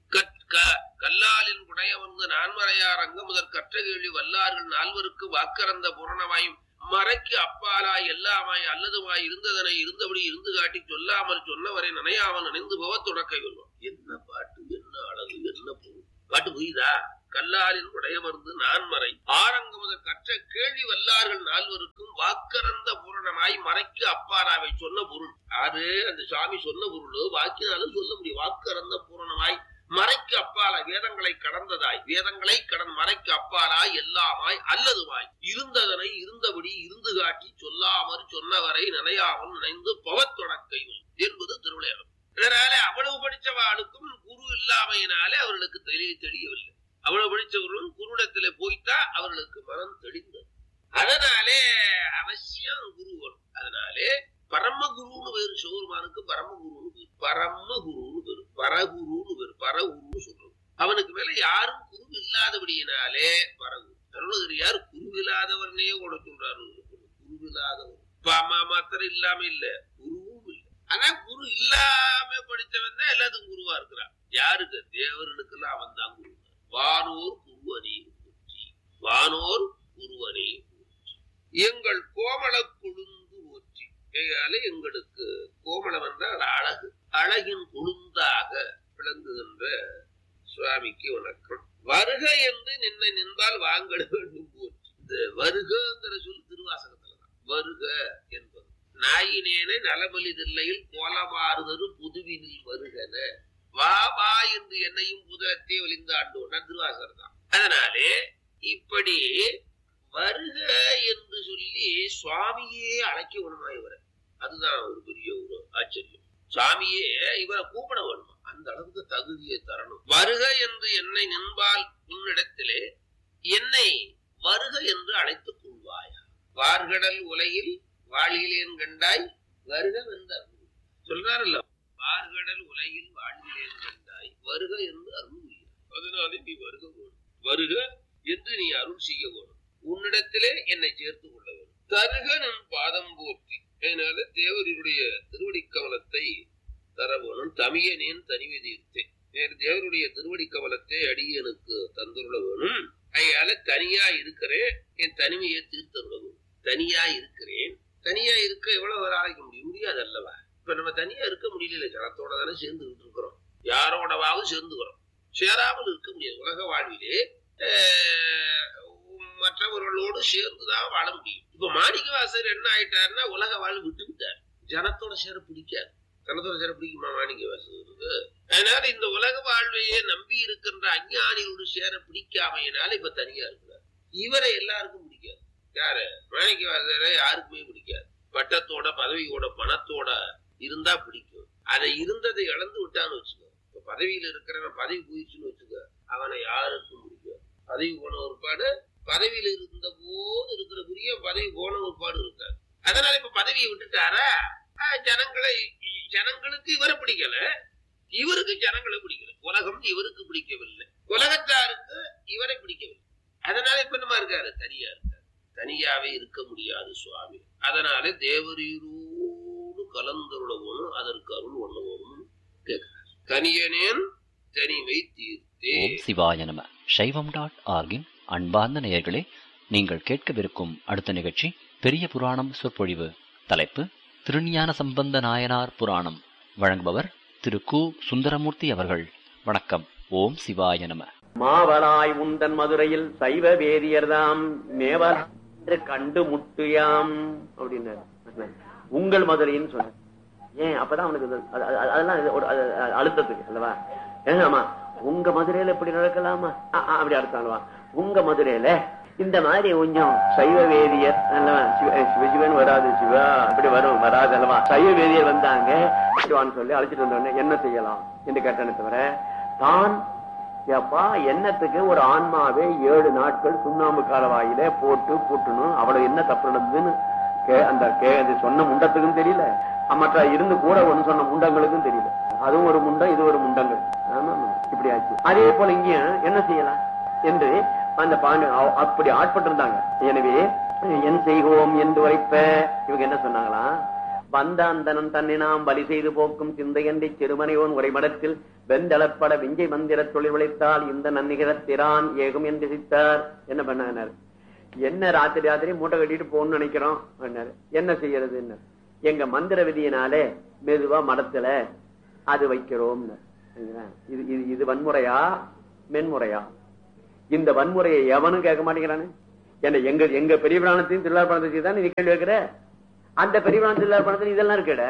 கல்லாலின் புடை அமர்ந்து நான்மறையார் அங்க முதற் கற்ற கேள்வி வல்லார்கள் நால்வருக்கு வாக்கறந்த பூரணமாயும் மறைக்கு அப்பாலாய் எல்லாமாய் அல்லதுமாய் இருந்ததனை இருந்தபடி இருந்து காட்டி சொல்லாமல் சொன்னவரை நினையாமல் நினைந்து போவ தொடக்கை வருவோம். என்ன பாட்டு, என்ன அழகு, என்ன பொருள். பாட்டு புரியுதா? கல்லாலின் உடையமர்ந்து நான்மறை ஆரங்க முதல் கற்ற கேள்வி வல்லார்கள் நால்வருக்கும் வாக்கறந்த பூரணமாய் மறைக்கு அப்பாராவை சொன்ன பொருள். அது அந்த சுவாமி சொன்ன பொருள் வாக்கினாலும் சொல்ல முடியும். வாக்கறந்த பூரணமாய் மறைக்கு அப்பாலாய் வேதங்களை கடந்ததாய் வேதங்களை கடன் மறைக்கு அப்பாலாய் எல்லாமாய் அல்லதுமாய் இருந்ததனை இருந்தபடி இருந்து காட்டி சொல்லாமல் சொன்னவரை நினையாமல் நினைந்து பவத்தொடக்கை என்பது திருவிளையாடல். இதனால அவ்வளவு படிச்சவாளுக்கும் குரு இல்லாமையினாலே அவர்களுக்கு தெளிய தெரியவில்லை. அவ்வளவு படிச்சவர்களும் குருடத்திலே போய்த்தா அவர்களுக்கு மனம் தெளிந்தது. அதனாலே அவசியம் குரு வரும். அதனாலே பரமகுருன்னு பேரு சிவபெருமானுக்கு. பரமகுருன்னு பேரு பரமகுருன்னு பேரு பரகுருன்னு பேரு பரகுருன்னு சொல்றது. அவனுக்கு மேல யாரும் குரு இல்லாதபடியினாலே பரகுரு. அருணகிரியார் குரு இல்லாதவர்னே கூட சொல்றாரு. குரு இல்லாதவர் மாத்திரம் இல்லாம இல்ல, குருவும் இல்ல. ஆனா குரு இல்லாம படித்தவன் தான் எல்லாத்துக்கும் குருவா இருக்கிறான். யாருக்கு? தேவர்களுக்கு எல்லாம் அவன் தான் குரு. வானோர் குருவனே போற்றி, வானோர் குருவனே போற்றி, எங்கள் கோமள கொழுந்து போற்றி. எங்களுக்கு கோமளம் என்றால் அழகு, அழகின் கொழுந்தாக விளங்குகின்ற சுவாமிக்கு வணக்கம். வருக என்று நின்னை நின்றால் வாங்கட வேண்டும் போற்றி. இந்த வருகிற சொல் திருவாசகத்துலதான். வருக என்பது நாயினேனை நலமலிதில்லையில் கோலமாறுதரு புதுவினில் வருகன வா வா என்று என்னையும் புதலத்தை ஒளிந்தாண்டோம் திருவாசகர் தான். அதனாலே இப்படி வருக என்று சொல்லி சுவாமியே அழைக்க வேணுமா இவரை? அதுதான் ஒரு பெரிய ஒரு ஆச்சரியம். சுவாமியே இவரை கூப்பிட வேணுமா? அந்த அளவுக்கு தகுதியை தரணும். வருக என்று என்னை நின்பால் உன்னிடத்திலே என்னை வருக என்று அழைத்துக் கொள்வாயா. வார்கடல் உலகில் வாழ்கிலேன் கண்டாய் வருக வென்றார் சொல்றாருல்ல. வார்கடல் உலகில் வாழ்கிலேன் கண்டாய் வருக என்று அருள். அதனாலே நீ வருக வேணும். வருக என்று நீ அருள் செய்ய வேணும். உன்னிடத்திலே என்னை சேர்த்துக் கொள்ள வேண்டும். தருக நம் பாதம் போற்றி. அதனால தேவருடைய திருவடி கவலத்தை தர வேணும். தமியனேன் தனிமை தீர்த்தேன். தேவருடைய திருவடி கவலத்தை அடியனுக்கு தந்துள்ள வேணும். அதனால தனியா இருக்கிறேன், என் தனிமையை தீர்த்தருள வேணும். தனியா இருக்கிறேன். தனியா இருக்க எவ்வளவு ஆராய்க்க முடியும்? முடியாது அல்லவா? இப்ப நம்ம தனியா இருக்க முடியல. ஜனத்தோட தானே சேர்ந்துகிட்டு இருக்கிறோம். யாரோடவாவது சேர்ந்துக்கிறோம். சேராமல் இருக்க முடியாது. உலக வாழ்விலே மற்றவர்களோடு சேர்ந்துதான் வாழ முடியும். இப்ப மாணிக்கவாசர் என்ன ஆயிட்டாருன்னா உலக வாழ்வு விட்டு விட்டார். ஜனத்தோட சேர பிடிக்காது. ஜனத்தோட சேர பிடிக்குமா மாணிக்கவாசருக்கு? அதனால இந்த உலக வாழ்வையே நம்பி இருக்கின்ற அஞ்ஞானியோடு சேர பிடிக்காமையினால இப்ப தனியா இருக்கிறார். இவரை எல்லாருக்கும் பிடிக்காது. யாரு? மாணிக்கவாசரை யாருக்குமே பிடிக்காது. பட்டத்தோட பதவியோட பணத்தோட இருந்தா பிடிக்கும். அதை இருந்ததை இழந்து விட்டான்னு வச்சுக்கோ. இப்ப பதவியில இருக்கிறவன் பதவி போயிடுச்சுன்னு வச்சுக்க, அவனை யாருக்கும் பிடிக்காது. பதவி போன ஒருபாடு பதவியில இருந்த போது இருக்கிற புரிய பதவி போன ஒருபாடு இருக்காது. அதனால இப்ப பதவியை விட்டுட்டாரா, ஜனங்களை ஜனங்களுக்கு இவரை பிடிக்கல, இவருக்கு ஜனங்களை பிடிக்கல. உலகம் இவருக்கு பிடிக்கவில்லை, உலகத்தாருக்கு இவரை பிடிக்கவில்லை. அதனால இப்ப என்னமா இருக்காரு? தனியா இருக்காரு. தனியாவே இருக்க முடியாது சுவாமி. அதனால தேவரீரோடு கலந்துள்ளவனும் அதற்கு அருள் ஒண்ணுவோனும் கேட்கிறார். தனியனேன் தனிமை தீர்த்தே. ஓம் சிவாய நம. சைவம் டாட் ஆர்கின் அன்பார்ந்த நேயர்களே, நீங்கள் கேட்கவிருக்கும் அடுத்த நிகழ்ச்சி பெரிய புராணம் சொற்பொழிவு. தலைப்பு திருஞான சம்பந்த நாயனார் புராணம். வழங்குபவர் திரு கு சுந்தரமூர்த்தி அவர்கள். வணக்கம். ஓம் சிவாய நம. மாவலாய் உந்தன் மதுரையில் சைவ வேதியர்தாம் மேவல் கண்டு முட்டுயாம் அப்படின்னாரு. உங்கள் மதுரைன்னு சொன்ன ஏன்? அப்பதான் அவனுக்கு அதெல்லாம் அழுத்தத்துக்கு அல்லவா? ஆமா, உங்க மதுரையில இப்படி நடக்கலாமா? அப்படி அர்த்தம் அல்லவா? உங்க மதுரையில இந்த மாதிரி கொஞ்சம் சைவ வேதியர் அல்லவா? சிவசிவன் வராது, சிவா அப்படி வரும் வராது அல்லவா? சைவ வேதியர் வந்தாங்க சொல்லி அழைச்சிட்டு வந்தோடனே என்ன செய்யலாம் என்று கேட்டானே தவிர, தான் ஏப்பா என்னத்துக்கு ஒரு ஆன்மாவே ஏழு நாட்கள் சுண்ணாம்பு காலவாயில போட்டு பூட்டணும், அவ்வளவு என்ன தப்பு நடந்ததுன்னு அந்த சொன்ன முண்டத்துக்கும் தெரியல, மற்ற இருந்து கூட ஒண்ணு சொன்ன முண்டங்களுக்கும் தெரியல. அதுவும் ஒரு முண்டம், இது ஒரு முண்டங்கள். ஆமா, இப்படி ஆச்சு. அதே போல இங்கேயும் என்ன செய்யலாம் என்று அந்த பாண்டு அப்படி ஆட்பட்டு இருந்தாங்க. எனவே என் செய்வோம் என்று உரைப்ப இவங்க என்ன சொன்னாங்களாம்? வந்தாந்தனன் தன்னை நாம் பலி செய்து போக்கும் சிந்தையன்றி சிறுமனையோன் உரைமடத்தில் வெந்தளப்பட விஞ்சை மந்திர தொழில் உழைத்தால் இந்த நன்னிகரத்திரான் ஏகும் என்று சித்தார். என்ன பண்ணார்? என்ன ராத்திரி ராத்திரி மூட்டை கட்டிட்டு போகணும்னு நினைக்கிறோம். என்ன செய்யறது? எங்க மந்திர விதியினாலே மெதுவா மடத்துல அது வைக்கிறோம். இது இது வன்முறையா மென்முறையா? இந்த வன்முறையை எவனும் கேட்க மாட்டேங்கிறானு. என்ன எங்க எங்க பெரிய பிராணத்தையும் திருவிழா பணத்தை தான் நீ கேள்வி வைக்கிற. அந்த பெரிய பிராண திருவிழா பணத்தில் இதெல்லாம் இருக்கட,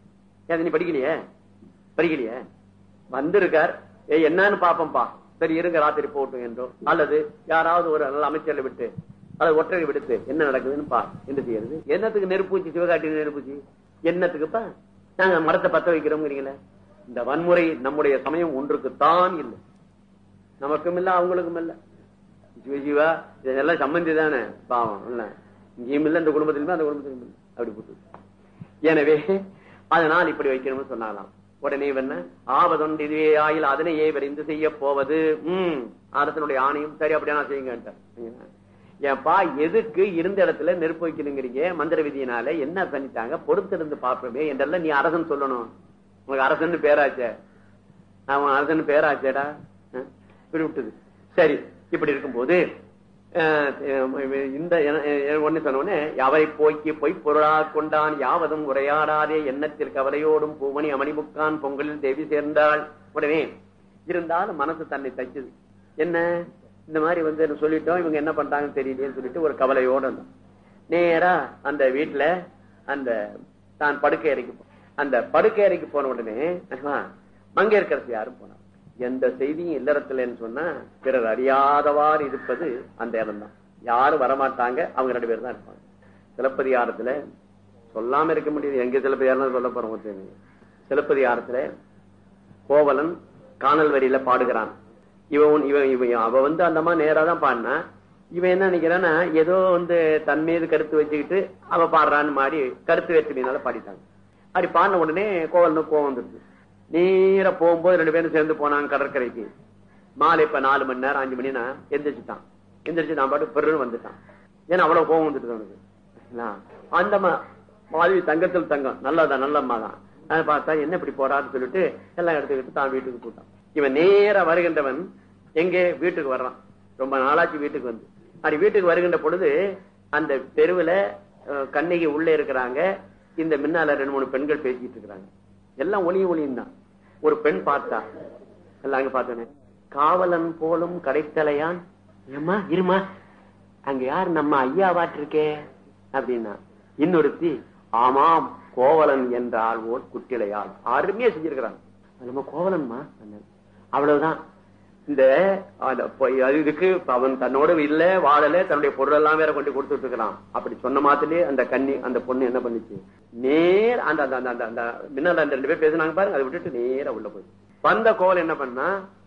நீ படிக்கலையே படிக்கலையே வந்திருக்கார். ஏ என்னன்னு பாப்பம்பா, சரி இருங்க ராத்திரி போட்டும் என்றோ, அல்லது யாராவது ஒரு நல்ல அமைச்சரை விட்டு அல்லது ஒற்றை விடுத்து என்ன நடக்குதுன்னு பா. என்ன செய்யறது? என்னத்துக்கு நெருப்பூச்சி? சிவகாட்டி நெருப்பூச்சி என்னத்துக்குப்பா? நாங்க மரத்தை பத்த வைக்கிறோம்ங்கிறீங்களே. இந்த வன்முறை நம்முடைய சமயம் ஒன்றுக்குத்தான் இல்லை, நமக்கும் இல்ல அவங்களுக்கும் இல்ல. சிவசிவா இதெல்லாம் சம்பந்தி தானே பாவம் இல்ல, இங்கேயும் இல்ல, இந்த குடும்பத்திலுமே அந்த குடும்பத்திலும் இல்லை. அப்படி போட்டு எனவே அதனால் இப்படி வைக்கணும்னு சொன்னாலாம். உடனே என்ன ஆவதொன்று இதுவே ஆயில் அதனையே விரைந்து செய்ய போவது. உம் அரசனுடைய ஆணையும் சரி அப்படியா செய்யுங்க. ஏன்பா எதுக்கு இருந்த இடத்துல நெருப்பு வைக்கணுங்கிறீங்க? மந்திர விதியினால என்ன பண்ணிட்டாங்க? பொறுத்திருந்து பார்ப்போமே என்றெல்லாம் நீ அரசன் சொல்லணும். உனக்கு அரசன் பேராச்சே, அவன் அரசன் பேராச்சேடா இப்படி விட்டுது. சரி, இப்படி இருக்கும்போது இந்த ஒண்ணு சொன்ன அவரை போக்கி பொய் பொருளா கொண்டான் யாவதும் உரையாடாதே எண்ணத்தில் கவலையோடும் பூமணி அமணிமுக்கான் பொங்கலில் தேவி சேர்ந்தாள். உடனே இருந்தாலும் மனசு தன்னை தச்சுது. என்ன இந்த மாதிரி வந்து சொல்லிட்டோம், இவங்க என்ன பண்றாங்கன்னு தெரியலேன்னு சொல்லிட்டு ஒரு கவலையோட இருந்தான். நேரா அந்த வீட்டுல அந்த தான் படுக்கை அறைக்கு அந்த படுக்கை அறைக்கு போன உடனே மங்கையர்க்கரசி யாரும் போனார். எந்த செய்தியும் இல்லறத்துலன்னு சொன்னா பிறர் அறியாதவாறு இருப்பது அந்த இடம் தான். யாரும் வரமாட்டாங்க, அவங்க ரெண்டு பேரும் தான் இருப்பாங்க. சிலப்பதிகாரத்துல சொல்லாம இருக்க முடியாது, எங்க சிலப்பதிகாரம் சொல்ல போறோம். சிலப்பதிகாரத்துல கோவலன் காணல் வரியில பாடுகிறான். இவன் இவன் இவன் அவ வந்து அந்த மாதிரி நேரா தான் பாடினா, இவன் என்ன நினைக்கிறான்னா ஏதோ வந்து தன் மீது கருத்து வச்சுக்கிட்டு அவ பாடுறான்னு மாதிரி கருத்து வேற்றுமையினால பாடிட்டாங்க. அப்படி பாடின உடனே கோவலனுக்கு கோவம் வந்துருது. நேர போகும்போது ரெண்டு பேரும் சேர்ந்து போனாங்க கடற்கரைக்கு. மாலை இப்ப நாலு மணி நேரம் அஞ்சு மணினா எந்திரிச்சுட்டான். எந்திரிச்சு நான் பாட்டு பெருன்னு வந்துட்டான். ஏன்னா அவ்வளவு கோவம் வந்துட்டு அவனுக்கு. அந்த மாதிரி தங்கத்தில் தங்கம் நல்லதான், நல்லம்மா தான். அதை பார்த்தா என்ன இப்படி போறான்னு சொல்லிட்டு எல்லாம் எடுத்துக்கிட்டு தான் வீட்டுக்கு போட்டான். இவன் நேர வருகின்றவன் எங்கே வீட்டுக்கு வர்றான். ரொம்ப நாளாச்சு வீட்டுக்கு வந்து. அப்படி வீட்டுக்கு வருகின்ற பொழுது அந்த தெருவுல கண்ணகி உள்ளே இருக்கிறாங்க. இந்த முன்னால ரெண்டு மூணு பெண்கள் பேசிட்டு இருக்கிறாங்க. எல்லாம் ஒளியும் ஒளியும் தான். ஒரு பெண் பார்த்தா, எல்லாம் அங்க பார்த்தோன்னே காவலன் போலும் கடைத்தலையான், ஏமா இருமா அங்க யாரு நம்ம ஐயாவாட்டு இருக்கே அப்படின்னா, இன்னொருத்தி ஆமாம் கோவலன் என்றால் ஓர் குட்டிலையாள். அருமையா செஞ்சிருக்கிறாங்க. நம்ம கோவலன்மா அவ்வளவுதான். இந்த இதுக்கு அவன் தன்னோட இல்ல வாழல, தன்னுடைய பொருள் எல்லாம் வேற கொண்டு கொடுத்துட்டு இருக்கிறான். அப்படி சொன்ன மாதிரிலே அந்த கண்ணி அந்த பொண்ணு என்ன பண்ணுச்சு, நேர் அந்த அந்த முன்னால அந்த ரெண்டு பேர் பேசினாங்க பாருங்க, அதை விட்டுட்டு நேரா உள்ள போய் வந்த கோவல் என்ன பண்ணா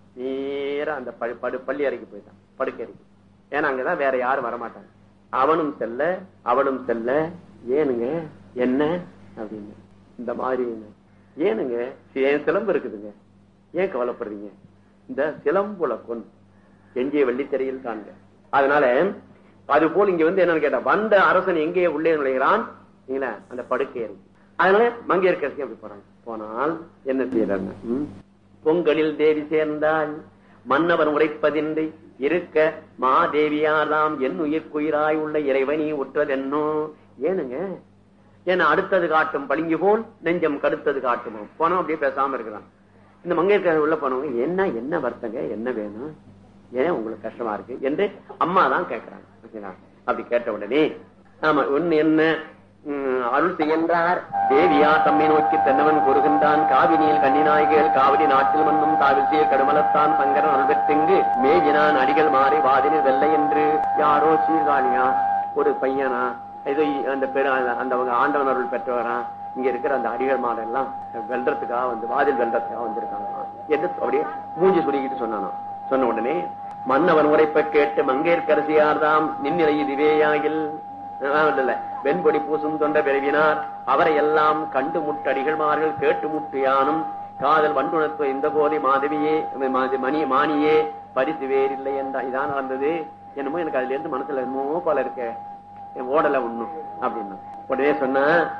நேரா அந்த பள்ளி அறைக்கு போயிட்டான், படுக்கை அறைக்கு. ஏன்னா அங்கதான் வேற யாரும் வரமாட்டாங்க. அவனும் செல்ல அவளும் செல்ல, ஏனுங்க என்ன அப்படின்னு இந்த மாதிரி ஏனுங்க ஏன் சிலம்பு இருக்குதுங்க, ஏன் கவலைப்படுறீங்க, இந்த சிலம்புல கொன் எங்கே வெள்ளித்திரையில் காண்க. அதனால அது போல் இங்க வந்து என்னன்னு கேட்டா, வந்த அரசன் எங்கே உள்ளே நுழைகிறான், அந்த படுக்கை அறை. அதனால மங்கையர்க்கரசி அப்படி போறாங்க. போனால் என்ன செய்யறாங்க, பொங்கலில் தேவி சேர்ந்தால் மன்னவர் உரைப்பதின்றி இருக்க மாதேவியாராம் என் உயிர்க்குயிராய் உள்ள இறைவனி உற்றதென்னோ. ஏனுங்க ஏன்னா அடுத்தது காட்டும் பளிங்கு போல் நெஞ்சம் கடுத்தது காட்டுமோ. போனோம் அப்படியே பேசாம இருக்கிறான். இந்த மங்கையர்க்கரசி உள்ள போனவங்க என்ன என்ன வருத்தங்க, என்ன வேணும், ஏன் உங்களுக்கு கஷ்டமா இருக்கு என்று அம்மா தான் கேட்கிறாங்க. அப்படி கேட்ட உடனே ஆமா ஒன்னு என்ன அருள் செய்கின்றார். தேவியா தம்மை நோக்கி தென்னவன் கூறுகின்றான், காவினியில் கன்னிநாயகிகள் காவிரி நாட்டில் மண்ணும் தாவிசிய கடுமலத்தான் சங்கரன் அல்வெட்டிங்கு மேஜினான் அடிகள் மாறி வாதினில் வெள்ளை என்று. யாரோ சீர்காழியா ஒரு பையனா ஏதோ அந்த பெரு அந்த ஆண்டவன் அருள் பெற்றவரா இங்க இருக்கிற அந்த அடிகள் மாடு எல்லாம் வெல்றதுக்காக வந்து வாதில் வெல்றதுக்காக வந்திருக்காங்க என்று அப்படியே மூஞ்சி சுருக்கிட்டு சொன்னானா. சொன்ன உடனே மன்னவன் உரைப்ப கேட்டு மங்கையர்க்கரசியார்தாம் நின்னிலை இதுவேயாகில் வெண்பொடி பூசும் தொண்ட பிறவினார் அவரை எல்லாம் கண்டு முட்டடிகள்மார்கள் கேட்டு முட்டியானும் காதல் வண்டுணத்துவ இந்த போதை மாதவியே மணி மானியே பரிசு வேறில்லை என்றா. இதான் நடந்தது. என்னமோ எனக்கு அதுல இருந்து மனசுல என்னமோ போல இருக்க ஓடல ஒண்ணும் அப்படின்னு உடனே சொன்ன,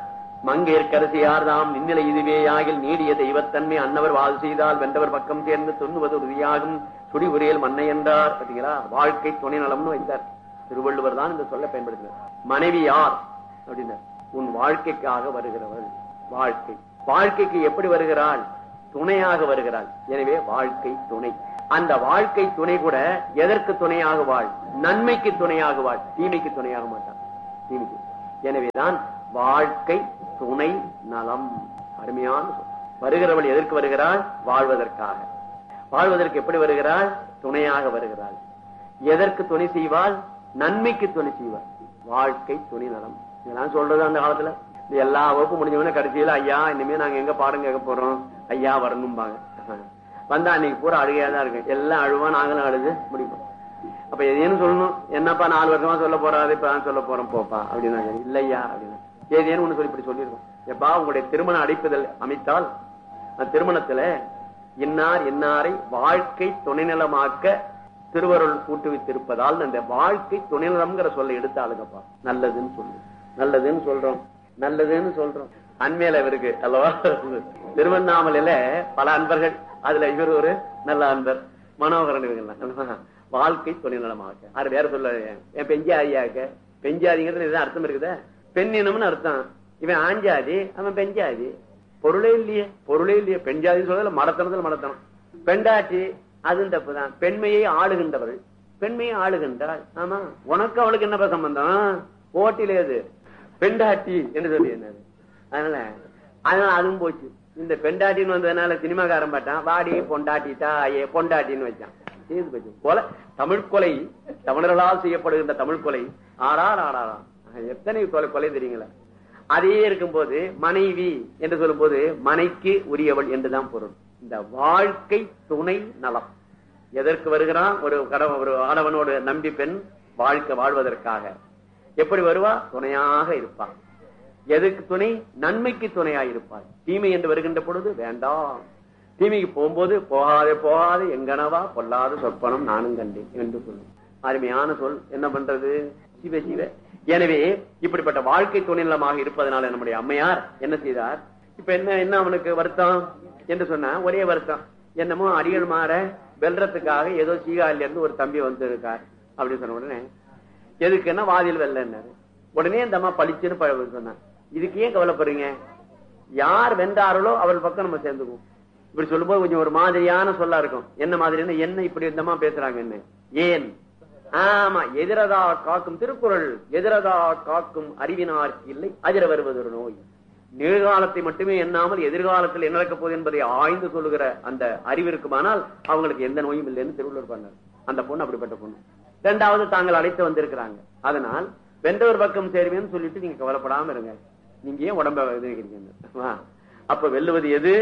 மங்கையர்க்கரசியார்தாம் நின்னிலை இதுவே ஆகில் நீடிய தெய்வத்தன்மை அன்னவர் வாழ் செய்தால் வென்றவர் பக்கம் சேர்ந்து துண்ணுவது உறுதியாகும் சுடி உரியல் மன்னை என்றார். பார்த்தீங்களா, வாழ்க்கை துணை நலம்னு வைத்தார் திருவள்ளுவர் தான் இந்த சொல்ல பயன்படுத்தினார். மனைவி யார் அப்படின்னா, உன் வாழ்க்கைக்காக வருகிறவள். வாழ்க்கை வாழ்க்கைக்கு எப்படி வருகிறாள், துணையாக வருகிறாள். எனவே வாழ்க்கை துணை. அந்த வாழ்க்கை துணை கூட எதற்கு துணையாக வாழ், நன்மைக்கு துணையாக வாழ், தீமைக்கு துணையாக மாட்டான். தீமைக்கு. எனவேதான் வாழ்க்கை துணை நலம். அருமையான வருகிறவள் எதற்கு வருகிறாள், வாழ்வதற்காக. வாழ்வதற்கு எப்படி வருகிறாள், துணையாக வருகிறாள். எதற்கு துணை செய்வாள், நன்மைக்கு துணை செய்வாள். வாழ்க்கை துணை நலம். இதெல்லாம் சொல்றது அந்த காலத்துல எல்லா வகுப்பு முடிஞ்சவொடனே கடைசியில ஐயா இனிமே நாங்க எங்க பாடம் கேட்க போறோம், ஐயா வரணும்பாங்க. வந்தா அன்னைக்கு பூரா அழுகையா தான் இருக்கு. எல்லாம் அழுவா, நாங்களும் அழுது முடிப்போம். அப்ப எதையும் சொல்லணும், என்னப்பா நாலு வருஷமா சொல்ல போறாரு, இப்ப நான் சொல்ல போறோம் போப்பா அப்படின்னா. இல்லையா அப்படின்னா ஏதேன்னு ஒண்ணு சொல்லி இப்படி சொல்லிருக்கோம். எப்பா உங்களுடைய திருமண அழைப்புதல் அமைத்தால் அந்த திருமணத்துல இன்னார் இன்னாரை வாழ்க்கை துணைநலமாக்க திருவருள் கூட்டுவித்திருப்பதால் அந்த வாழ்க்கை துணைநலம்ங்கிற சொல்ல எடுத்து ஆளுங்கப்பா. நல்லதுன்னு சொல்லு, நல்லதுன்னு சொல்றோம், நல்லதுன்னு சொல்றோம். அண்மையில இவருக்கு அல்லவா திருவண்ணாமலையில பல அன்பர்கள், அதுல இவர் ஒரு நல்ல அன்பர் மனோகரன். இவங்க வாழ்க்கை துணைநலமாக்க. அது வேற சொல்ல என் பெஞ்சாதியாக்க. பெஞ்சாதிங்கிறது இதுதான் அர்த்தம் இருக்குதா, பெண் இனம்னு அர்த்தம். இவன் ஆஞ்சாதி, அவன் பெஞ்சாதி. பொருளே இல்லையே, பொருளே இல்லையே. பெஞ்சாதின்னு சொல்றதுல மடத்தனத்துல மடத்தனம். பெண்டாட்டி அதுவும் தப்புதான். பெண்மையை ஆளுகின்றவள், பெண்மையை ஆளுகின்றாள். ஆமா, உனக்கு அவளுக்கு என்னப்பா சம்பந்தம், போட்டிலே அது பெண்டாட்டி என்று சொல்லி என்னது. அதனால அதனால அதுவும் போச்சு. இந்த பெண்டாட்டின்னு வந்ததுனால சினிமாக்காரன் பாட்டான் வாடி பொண்டாட்டி தாயே பொண்டாட்டின்னு வச்சான். செய்து போச்சு கொலை. தமிழ் கொலை, தமிழர்களால் செய்யப்படுகின்ற தமிழ் கொலை ஆறார் ஆறாரா எத்தனை கொலை கொலை தெரியுங்களா? அதே இருக்கும் போது மனைவி என்று சொல்லும் போது மனைக்கு உரியவள் என்றுதான் பொருள். இந்த வாழ்க்கை துணை நலம் எதற்கு வருகிறான்? ஒரு கடவுள் ஒரு ஆடவனோடு நம்பி பெண் வாழ்க்கை வாழ்வதற்காக. எப்படி வருவா? துணையாக இருப்பான். எதுக்கு துணை? நன்மைக்கு துணையாக இருப்பாள். தீமை என்று வருகின்ற பொழுது வேண்டாம், தீமைக்கு போகும்போது போகாதே போகாதே எங்கனவா பொல்லாத சொற்பனம் நானும் கண்டேன் என்று சொல்லும். அருமையான சொல். என்ன பண்றது? சிவ சிவ. எனவே இப்படிப்பட்ட வாழ்க்கை துணை நலமாக இருப்பதனால நம்முடைய அம்மையார் என்ன செய்தார்? இப்ப என்ன என்ன அவனுக்கு வருத்தம் என்று சொன்னா ஒரே வருத்தம். என்னமோ அடிகள் மாற வெல்றதுக்காக ஏதோ சீகாலில இருந்து ஒரு தம்பி வந்து இருக்கார் அப்படின்னு சொன்ன உடனே எதுக்குன்னா வாதில் வெல்லன்னாரு. உடனே இந்த அம்மா பளிச்சுன்னு பழக சொன்னான். இதுக்கு ஏன் கவலைப்படுறீங்க? யார் வென்றார்களோ அவள் பக்கம் நம்ம சேர்ந்துக்குவோம். இப்படி சொல்லும்போது கொஞ்சம் ஒரு மாதிரியான சொல்லா இருக்கும். என்ன மாதிரின்னா என்ன இப்படி இந்தமா பேசுறாங்க என்ன ஏன்? ஆமா, எதிரதா காக்கும் திருக்குறள், எதிரதா காக்கும் அறிவினார்க்கு இல்லை அதிர வருவது ஒரு நோய். நிகழ்காலத்தை மட்டுமே எண்ணாமல் எதிர்காலத்தில் என்ன நடக்க போகுது என்பதை ஆய்ந்து சொல்லுகிற அந்த அறிவு இருக்குமானால் அவங்களுக்கு எந்த நோயும் இல்லைன்னு திருவள்ளுவர் பண்ணார். அந்த பொண்ணு அப்படிப்பட்ட பொண்ணு. இரண்டாவது தாங்கள் அழைத்து வந்திருக்கிறாங்க. அதனால் வென்றவர் பக்கம் சேருவேன்னு சொல்லிட்டு நீங்க கவலைப்படாம இருங்க. நீங்க ஏன் உடம்ப இருக்கிறீங்க? அப்ப வெல்லுவது எது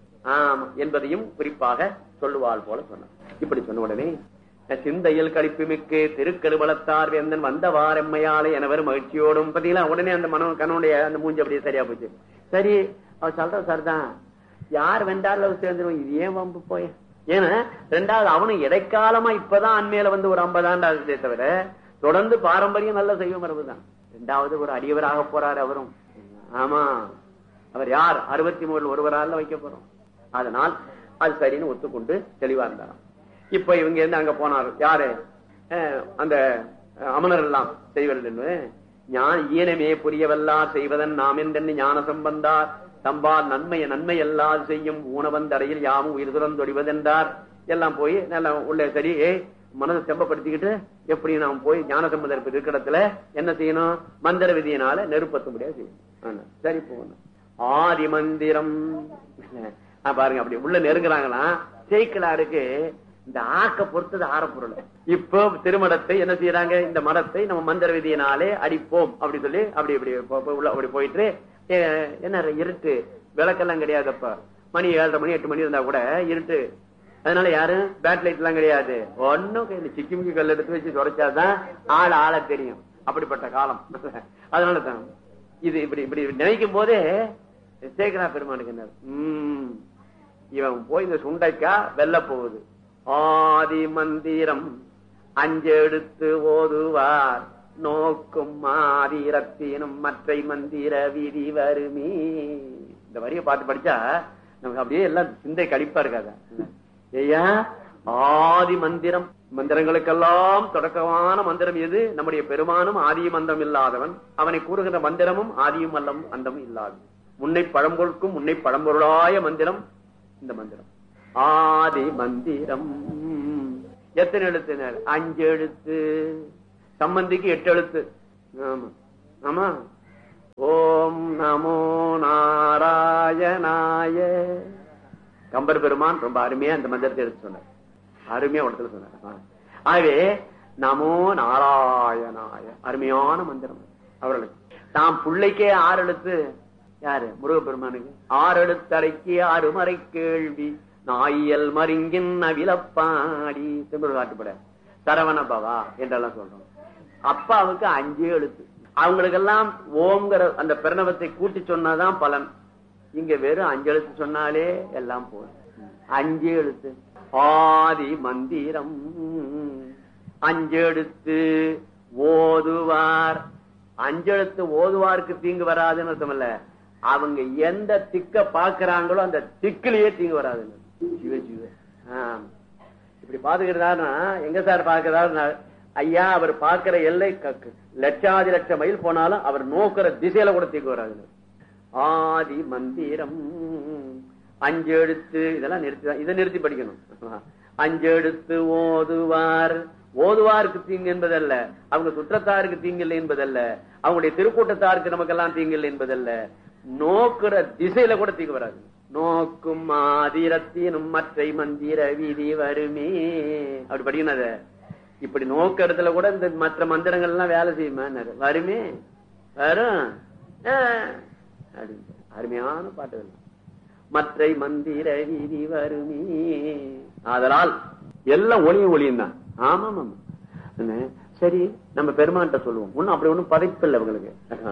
ஆமா என்பதையும் குறிப்பாக சொல்லுவாள் போல சொன்னார். இப்படி சொன்ன உடனே சிந்தையில் கழிப்பு மிக்கு திருக்கருவளத்தார் வேந்தன் வந்தவார் எம்மையாலே எனவர் மகிழ்ச்சியோடும் பத்தீங்களா. உடனே அந்த மன கணவனுடைய அந்த மூஞ்சி அப்படியே சரியா போச்சு. சரி அவர் சொல்ற சரிதான், யார் வென்றாலும் சேர்ந்துருவோம், இது ஏன் வம்பு போய். ஏன்னா ரெண்டாவது அவனு இடைக்காலமா இப்பதான் அண்மையில வந்து ஒரு ஐம்பது ஆண்டு ஆகுதே தவிர தொடர்ந்து பாரம்பரியம் நல்ல செய்வ மரபுதான். ரெண்டாவது ஒரு அடியவராக போறாரு அவரும். ஆமா, அவர் யார்? அறுபத்தி மூணு ஒருவரால வைக்க போறோம். அதனால் அது சரின்னு ஒத்துக்கொண்டு தெளிவா இருந்தாராம். இப்ப இவங்க இருந்து அங்க போனார். யாரு? அந்த அமனர் எல்லாம் செய்வர்கள் ஞான ஈனமே புரியவல்லார் செய்வதன் நாம் என்று ஞான சம்பந்தார் தம்பால் நன்மைய நன்மை எல்லால் செய்யும் ஊனவந்தடையில் யாமும் உயிர் துறந்தொடிவதென்றார். எல்லாம் போய் நல்ல உள்ள சரி மனதை செம்பப்படுத்திக்கிட்டு எப்படி நாம் போய் ஞான சம்பந்தர் இருக்கிற என்ன செய்யணும்? மந்திர விதியினால நெருப்பத்த முடியாது செய்யணும். சரி போகணும். ஆதி மந்திரம் பாருங்க, அப்படி உள்ள நெருங்குறாங்கன்னா சேக்கிலாருக்கு இந்த ஆக்க பொறுத்தது ஆரப்பொருள். இப்போ திருமணத்தை என்ன செய்யறாங்க? இந்த மரத்தை நம்ம மந்திர விதியினாலே அடிப்போம் அப்படி சொல்லி அப்படி இப்படி உள்ள அப்படி போயிட்டு என்ன இருட்டு விளக்கெல்லாம் கிடையாது. அப்ப மணி ஏழரை மணி எட்டு மணி இருந்தா கூட இருட்டு. அதனால யாரும் பேட் லைட் எல்லாம் கிடையாது. ஒன்னும் சிக்கி முக்கி கல் எடுத்து வச்சு துடைச்சாதான் ஆள் ஆள தெரியும். அப்படிப்பட்ட காலம். அதனாலதான் இது இப்படி இப்படி நினைக்கும் போதே சேகரா பெருமானுக்கு என்ன உம் இவன் போய் இந்த சுண்டைக்கா வெல்ல போகுது. ஆதி மந்திரம் அஞ்செடுத்து ஓதுவார் நோக்கும் மாதிரத்தினும் மற்ற மந்திர விதி வருமே. இந்த வரியை பார்த்து படிச்சா நமக்கு அப்படியே எல்லாம் சிந்தை கழிப்பா இருக்காதா? ஐயா, ஆதி மந்திரம், மந்திரங்களுக்கெல்லாம் தொடக்கமான மந்திரம் எது? நம்முடைய பெருமானும் ஆதி மந்திரம் இல்லாதவன். அவனை கூறுகின்ற மந்திரமும் ஆதியும் அல்லம் அந்தமும் இல்லாது. முன்னை பழம்பொருளுக்கும் முன்னை பழம்பொருளாய மந்திரம் இந்த மந்திரம். ஆதி மந்திரம் எத்தனை எழுத்து? அஞ்சு எழுத்து. சம்பந்திக்கு எட்டு எழுத்து. ஆமா ஆமா. ஓம் நமோ நாராயணாய. கம்பர் பெருமான் ரொம்ப அருமையா அந்த மந்திரத்தை எடுத்து சொன்னார். அருமையா இடத்துல சொன்னார். ஆகவே நமோ நாராயணாய அருமையான மந்திரம் அவர்களுக்கு. தாம் பிள்ளைக்கே ஆறு எழுத்து. யாரு? முருகப்பெருமானுக்கு ஆறு எழுத்தரைக்கு அருமறை கேள்வி நாயல் மருங்கின் அவிலப்பாடி செம்பரு காட்டுப்பட சரவண பவா என்றெல்லாம் சொல்றோம். அப்பாவுக்கு அஞ்சே எழுத்து. அவங்களுக்கெல்லாம் ஓம்ங்கிற அந்த பிரணவத்தை கூட்டி சொன்னாதான் பலன். இங்க வெறும் அஞ்சு எழுத்து சொன்னாலே எல்லாம் போதும். அஞ்சு எழுத்து. ஆதி மந்திரம் அஞ்சு எழுத்து ஓதுவார். அஞ்செழுத்து ஓதுவாருக்கு தீங்கு வராதுன்னு அர்த்தம் இல்ல. அவங்க எந்த திக்க பாக்குறாங்களோ அந்த திக்கிலேயே தீங்கு வராதுன்னு. சிவ சிவ. இப்படி பாத்துக்கிறாருன்னா எங்க சார் பாக்குறாரு? ஐயா, அவர் பார்க்கிற எல்லை லட்சாதி லட்சம் மைல் போனாலும் அவர் நோக்கிற திசையில கூட தீங்கு வராதுன்னு. ஆதி மந்திரம் அஞ்சு எழுத்து. இதெல்லாம் நிறுத்தி இதை நிறுத்தி படிக்கணும். அஞ்சு எழுத்து ஓதுவார். ஓதுவாருக்கு தீங்கு என்பதல்ல, அவங்க சுற்றத்தாருக்கு தீங்கு இல்லை என்பதல்ல, அவங்களுடைய திருக்கூட்டத்தாருக்கு நமக்கெல்லாம் தீங்கு இல்லை என்பதல்ல, நோக்குற திசையில கூட தீங்கு வராது. நோக்கும் மாதிரத்தினும் மற்ற மந்திர விதி வருமே. அப்படி படிக்கணும். இப்படி நோக்கறதுல கூட இந்த மற்ற மந்திரங்கள் எல்லாம் வேலை செய்யுமா? வருமே, வரும். அருமையான பாட்டுகள். மற்ற மந்திர விதி வருமே. அதனால் எல்லாம் ஒளியும் ஒளியும் தான். ஆமா ஆமா. சரி, நம்ம பெருமான்ட்ட சொல்லுவோம். ஒன்னும் அப்படி ஒண்ணும் பதைப்பில்லை அவங்களுக்கு.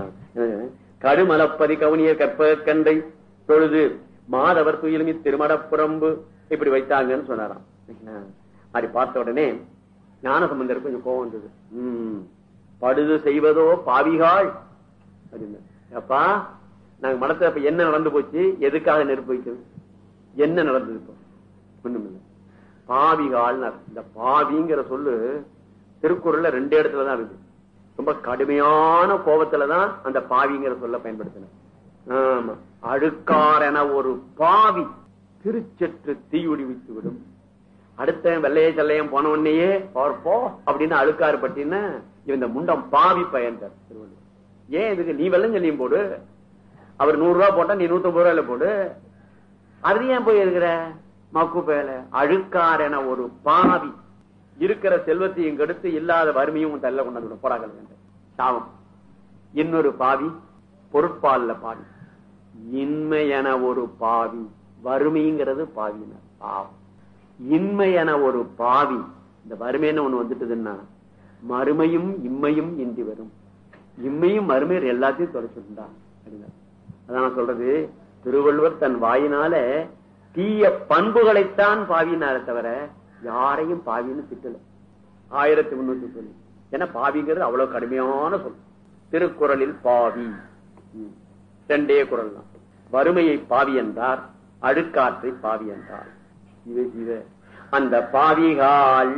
கடுமலப்பதி கவுனிய கற்ப கண்டை தொழுது மாதவர் துயிலுமி திருமடப்புறம்பு இப்படி வைத்தாங்கன்னு சொன்னாராம். அப்படி பார்த்த உடனே ஞான சம்பந்தருக்கு கொஞ்சம் கோவம் வந்தது. உம் படுது செய்வதோ பாவிகாள் அப்படின்னு. அப்பா, நாங்க மடத்துல அப்ப என்ன நடந்து போச்சு, எதுக்காக நெருப்பு வைக்கிறது, என்ன நடந்தது? இப்போ ஒண்ணும் இல்லை. பாவிகாள். இந்த பாவிங்கிற சொல்லு திருக்குறள்ல ரெண்டு இடத்துலதான் இருக்கு. ரொம்ப கடுமையான கோபத்துலதான் அந்த பாவிங்கிற சொல்ல பயன்படுத்தின. ஆமா, அழுக்காரென ஒரு பாவி திருச்செற்று தீயுடி விட்டு விடும். அடுத்த வெள்ளைய சல்லையம் போன உடனேயே போ அப்படின்னு அழுக்காறு பட்டின இந்த முண்டம் பாவி பயன்றார் திருவள்ளுவர். ஏன் இதுக்கு நீ வெள்ளம் சொல்லியும் போடு, அவர் நூறு ரூபாய் போட்டா நீ நூத்தி ஐம்பது ரூபாயில போடு, அது ஏன் போய் இருக்கிற மக்கு பேல? அழுக்காரென ஒரு பாவி இருக்கிற செல்வத்தையும் கெடுத்து இல்லாத வறுமையும் தள்ள கொண்டாந்து போறார்கள் என்ற சாபம். இன்னொரு பாவி பொருட்பால்ல பாவி. இன்மையென ஒரு பாவி. வறுமைங்கிறது பாவினர் பாவம். இன்மையென ஒரு பாவி. இந்த வறுமைன்னு ஒண்ணு வந்துட்டுதுன்னா மறுமையும் இம்மையும் இன்றி வரும். இம்மையும் மறுமையும் எல்லாத்தையும் தொலைச்சுட்டா. அதான் சொல்றது, திருவள்ளுவர் தன் வாயினால தீய பண்புகளைத்தான் பாவினார தவிர யாரையும் பாவின்னு திட்டல. ஆயிரத்தி முன்னூத்தி சொல்லி. ஏன்னா பாவிங்கிறது அவ்வளவு கடுமையான சொல். திருக்குறளில் பாவி ரெண்டே குறள் தான். வறுமையை பாவி என்றார், அழுக்காற்றை பாவி என்றார். இது இது அந்த பாவிகால்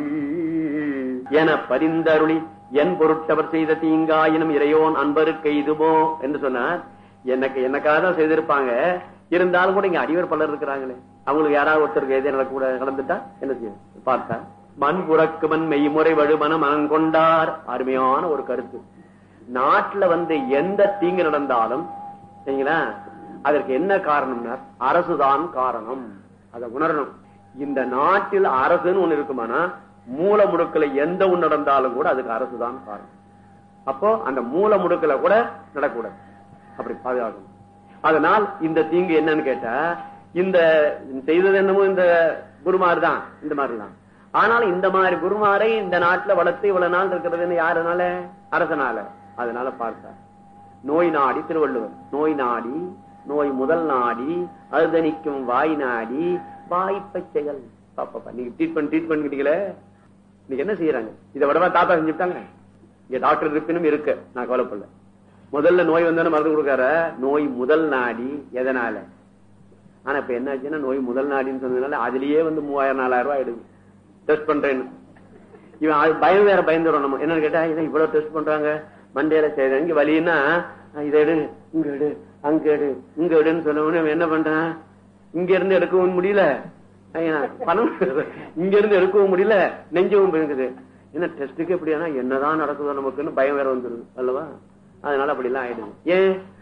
என பரிந்தருளி என் பொருட்டவர் செய்த தீங்காயினும் இறையோன் அன்பருக்கு இதுவோ என்று சொன்னார். எனக்கு என்னக்காக தான் செய்திருப்பாங்க, இருந்தாலும் கூட இங்க அடிவர் பலர் இருக்கிறாங்களே, அவங்களுக்கு யாராவது ஒருத்தருக்கு எதே கூட கலந்துட்டா என்ன செய்யும் பார்த்தா மண் புறக்கு மண் மெய்முறை வழுமன மனம் கொண்டார். அருமையான ஒரு கருத்து. நாட்டுல வந்து எந்த தீங்கு நடந்தாலும் சரிங்களா, அதற்கு என்ன காரணம்னா அரசுதான் காரணம். அதை உணரணும். இந்த நாட்டில் அரசுன்னு ஒண்ணு இருக்குமானா மூல முடுக்கல எந்த ஒண்ணு நடந்தாலும் கூட அதுக்கு அரசுதான் காரணம். அப்போ அந்த மூல முடுக்கல கூட நடக்கூடாது, அப்படி பாதுகாக்கணும். அதனால் இந்த தீங்கு என்னன்னு கேட்டா, இந்த செய்தது என்னமோ இந்த குருமார் தான் இந்த மாதிரிலாம். ஆனால் இந்த மாதிரி குருமாரை இந்த நாட்டுல வளர்த்து இவ்வளவு நாள் இருக்கிறது யாருனால? அரசனால. அதனால பார்த்தார். நோய் நாடி திருவள்ளுவர். நோய் நாடி, நோய் முதல் நாடி, அழுதனிக்கும் வாய் நாடி, வாய்ப்பை செயல். பாப்பா நீங்க ட்ரீட்மெண்ட் ட்ரீட்மெண்ட் கிட்டீங்களே, நீங்க என்ன செய்யறாங்க? இதை விடவா தாத்தா செஞ்சுட்டாங்க? இங்க டாக்டர் இருப்பினும் இருக்கு, நான் கவலைப்படல. முதல்ல நோய் வந்தாலும் மருந்து கொடுக்கார. நோய் முதல் நாடி எதனால? ஆனா இப்ப என்ன ஆச்சுன்னா நோய் முதல் நாடின்னு சொன்னதுனால அதுலயே வந்து மூவாயிரம் நாலாயிரம் ரூபாய் ஆயிடுது டெஸ்ட் பண்றேன்னு. இவன் பயம் வேற பயந்துடும். நம்ம என்னன்னு கேட்டா, இதை இவ்வளவு டெஸ்ட் பண்றாங்க மண்டேல செய்யற இங்க வலின்னா இதை எடு, இங்க எடு, அங்க எடு, இங்க எடுன்னு சொன்ன என்ன பண்றான்? இங்க இருந்து எடுக்கவும் முடியல, பணம் இங்க இருந்து எடுக்கவும் முடியல, நெஞ்சவும் இருக்குது. என்ன டெஸ்டுக்கு எப்படியானா என்னதான் நடக்குதோ நமக்குன்னு பயம் வேற வந்துருது அல்லவா? அதனால அப்படி எல்லாம் ஆயிடுது. ஏன்?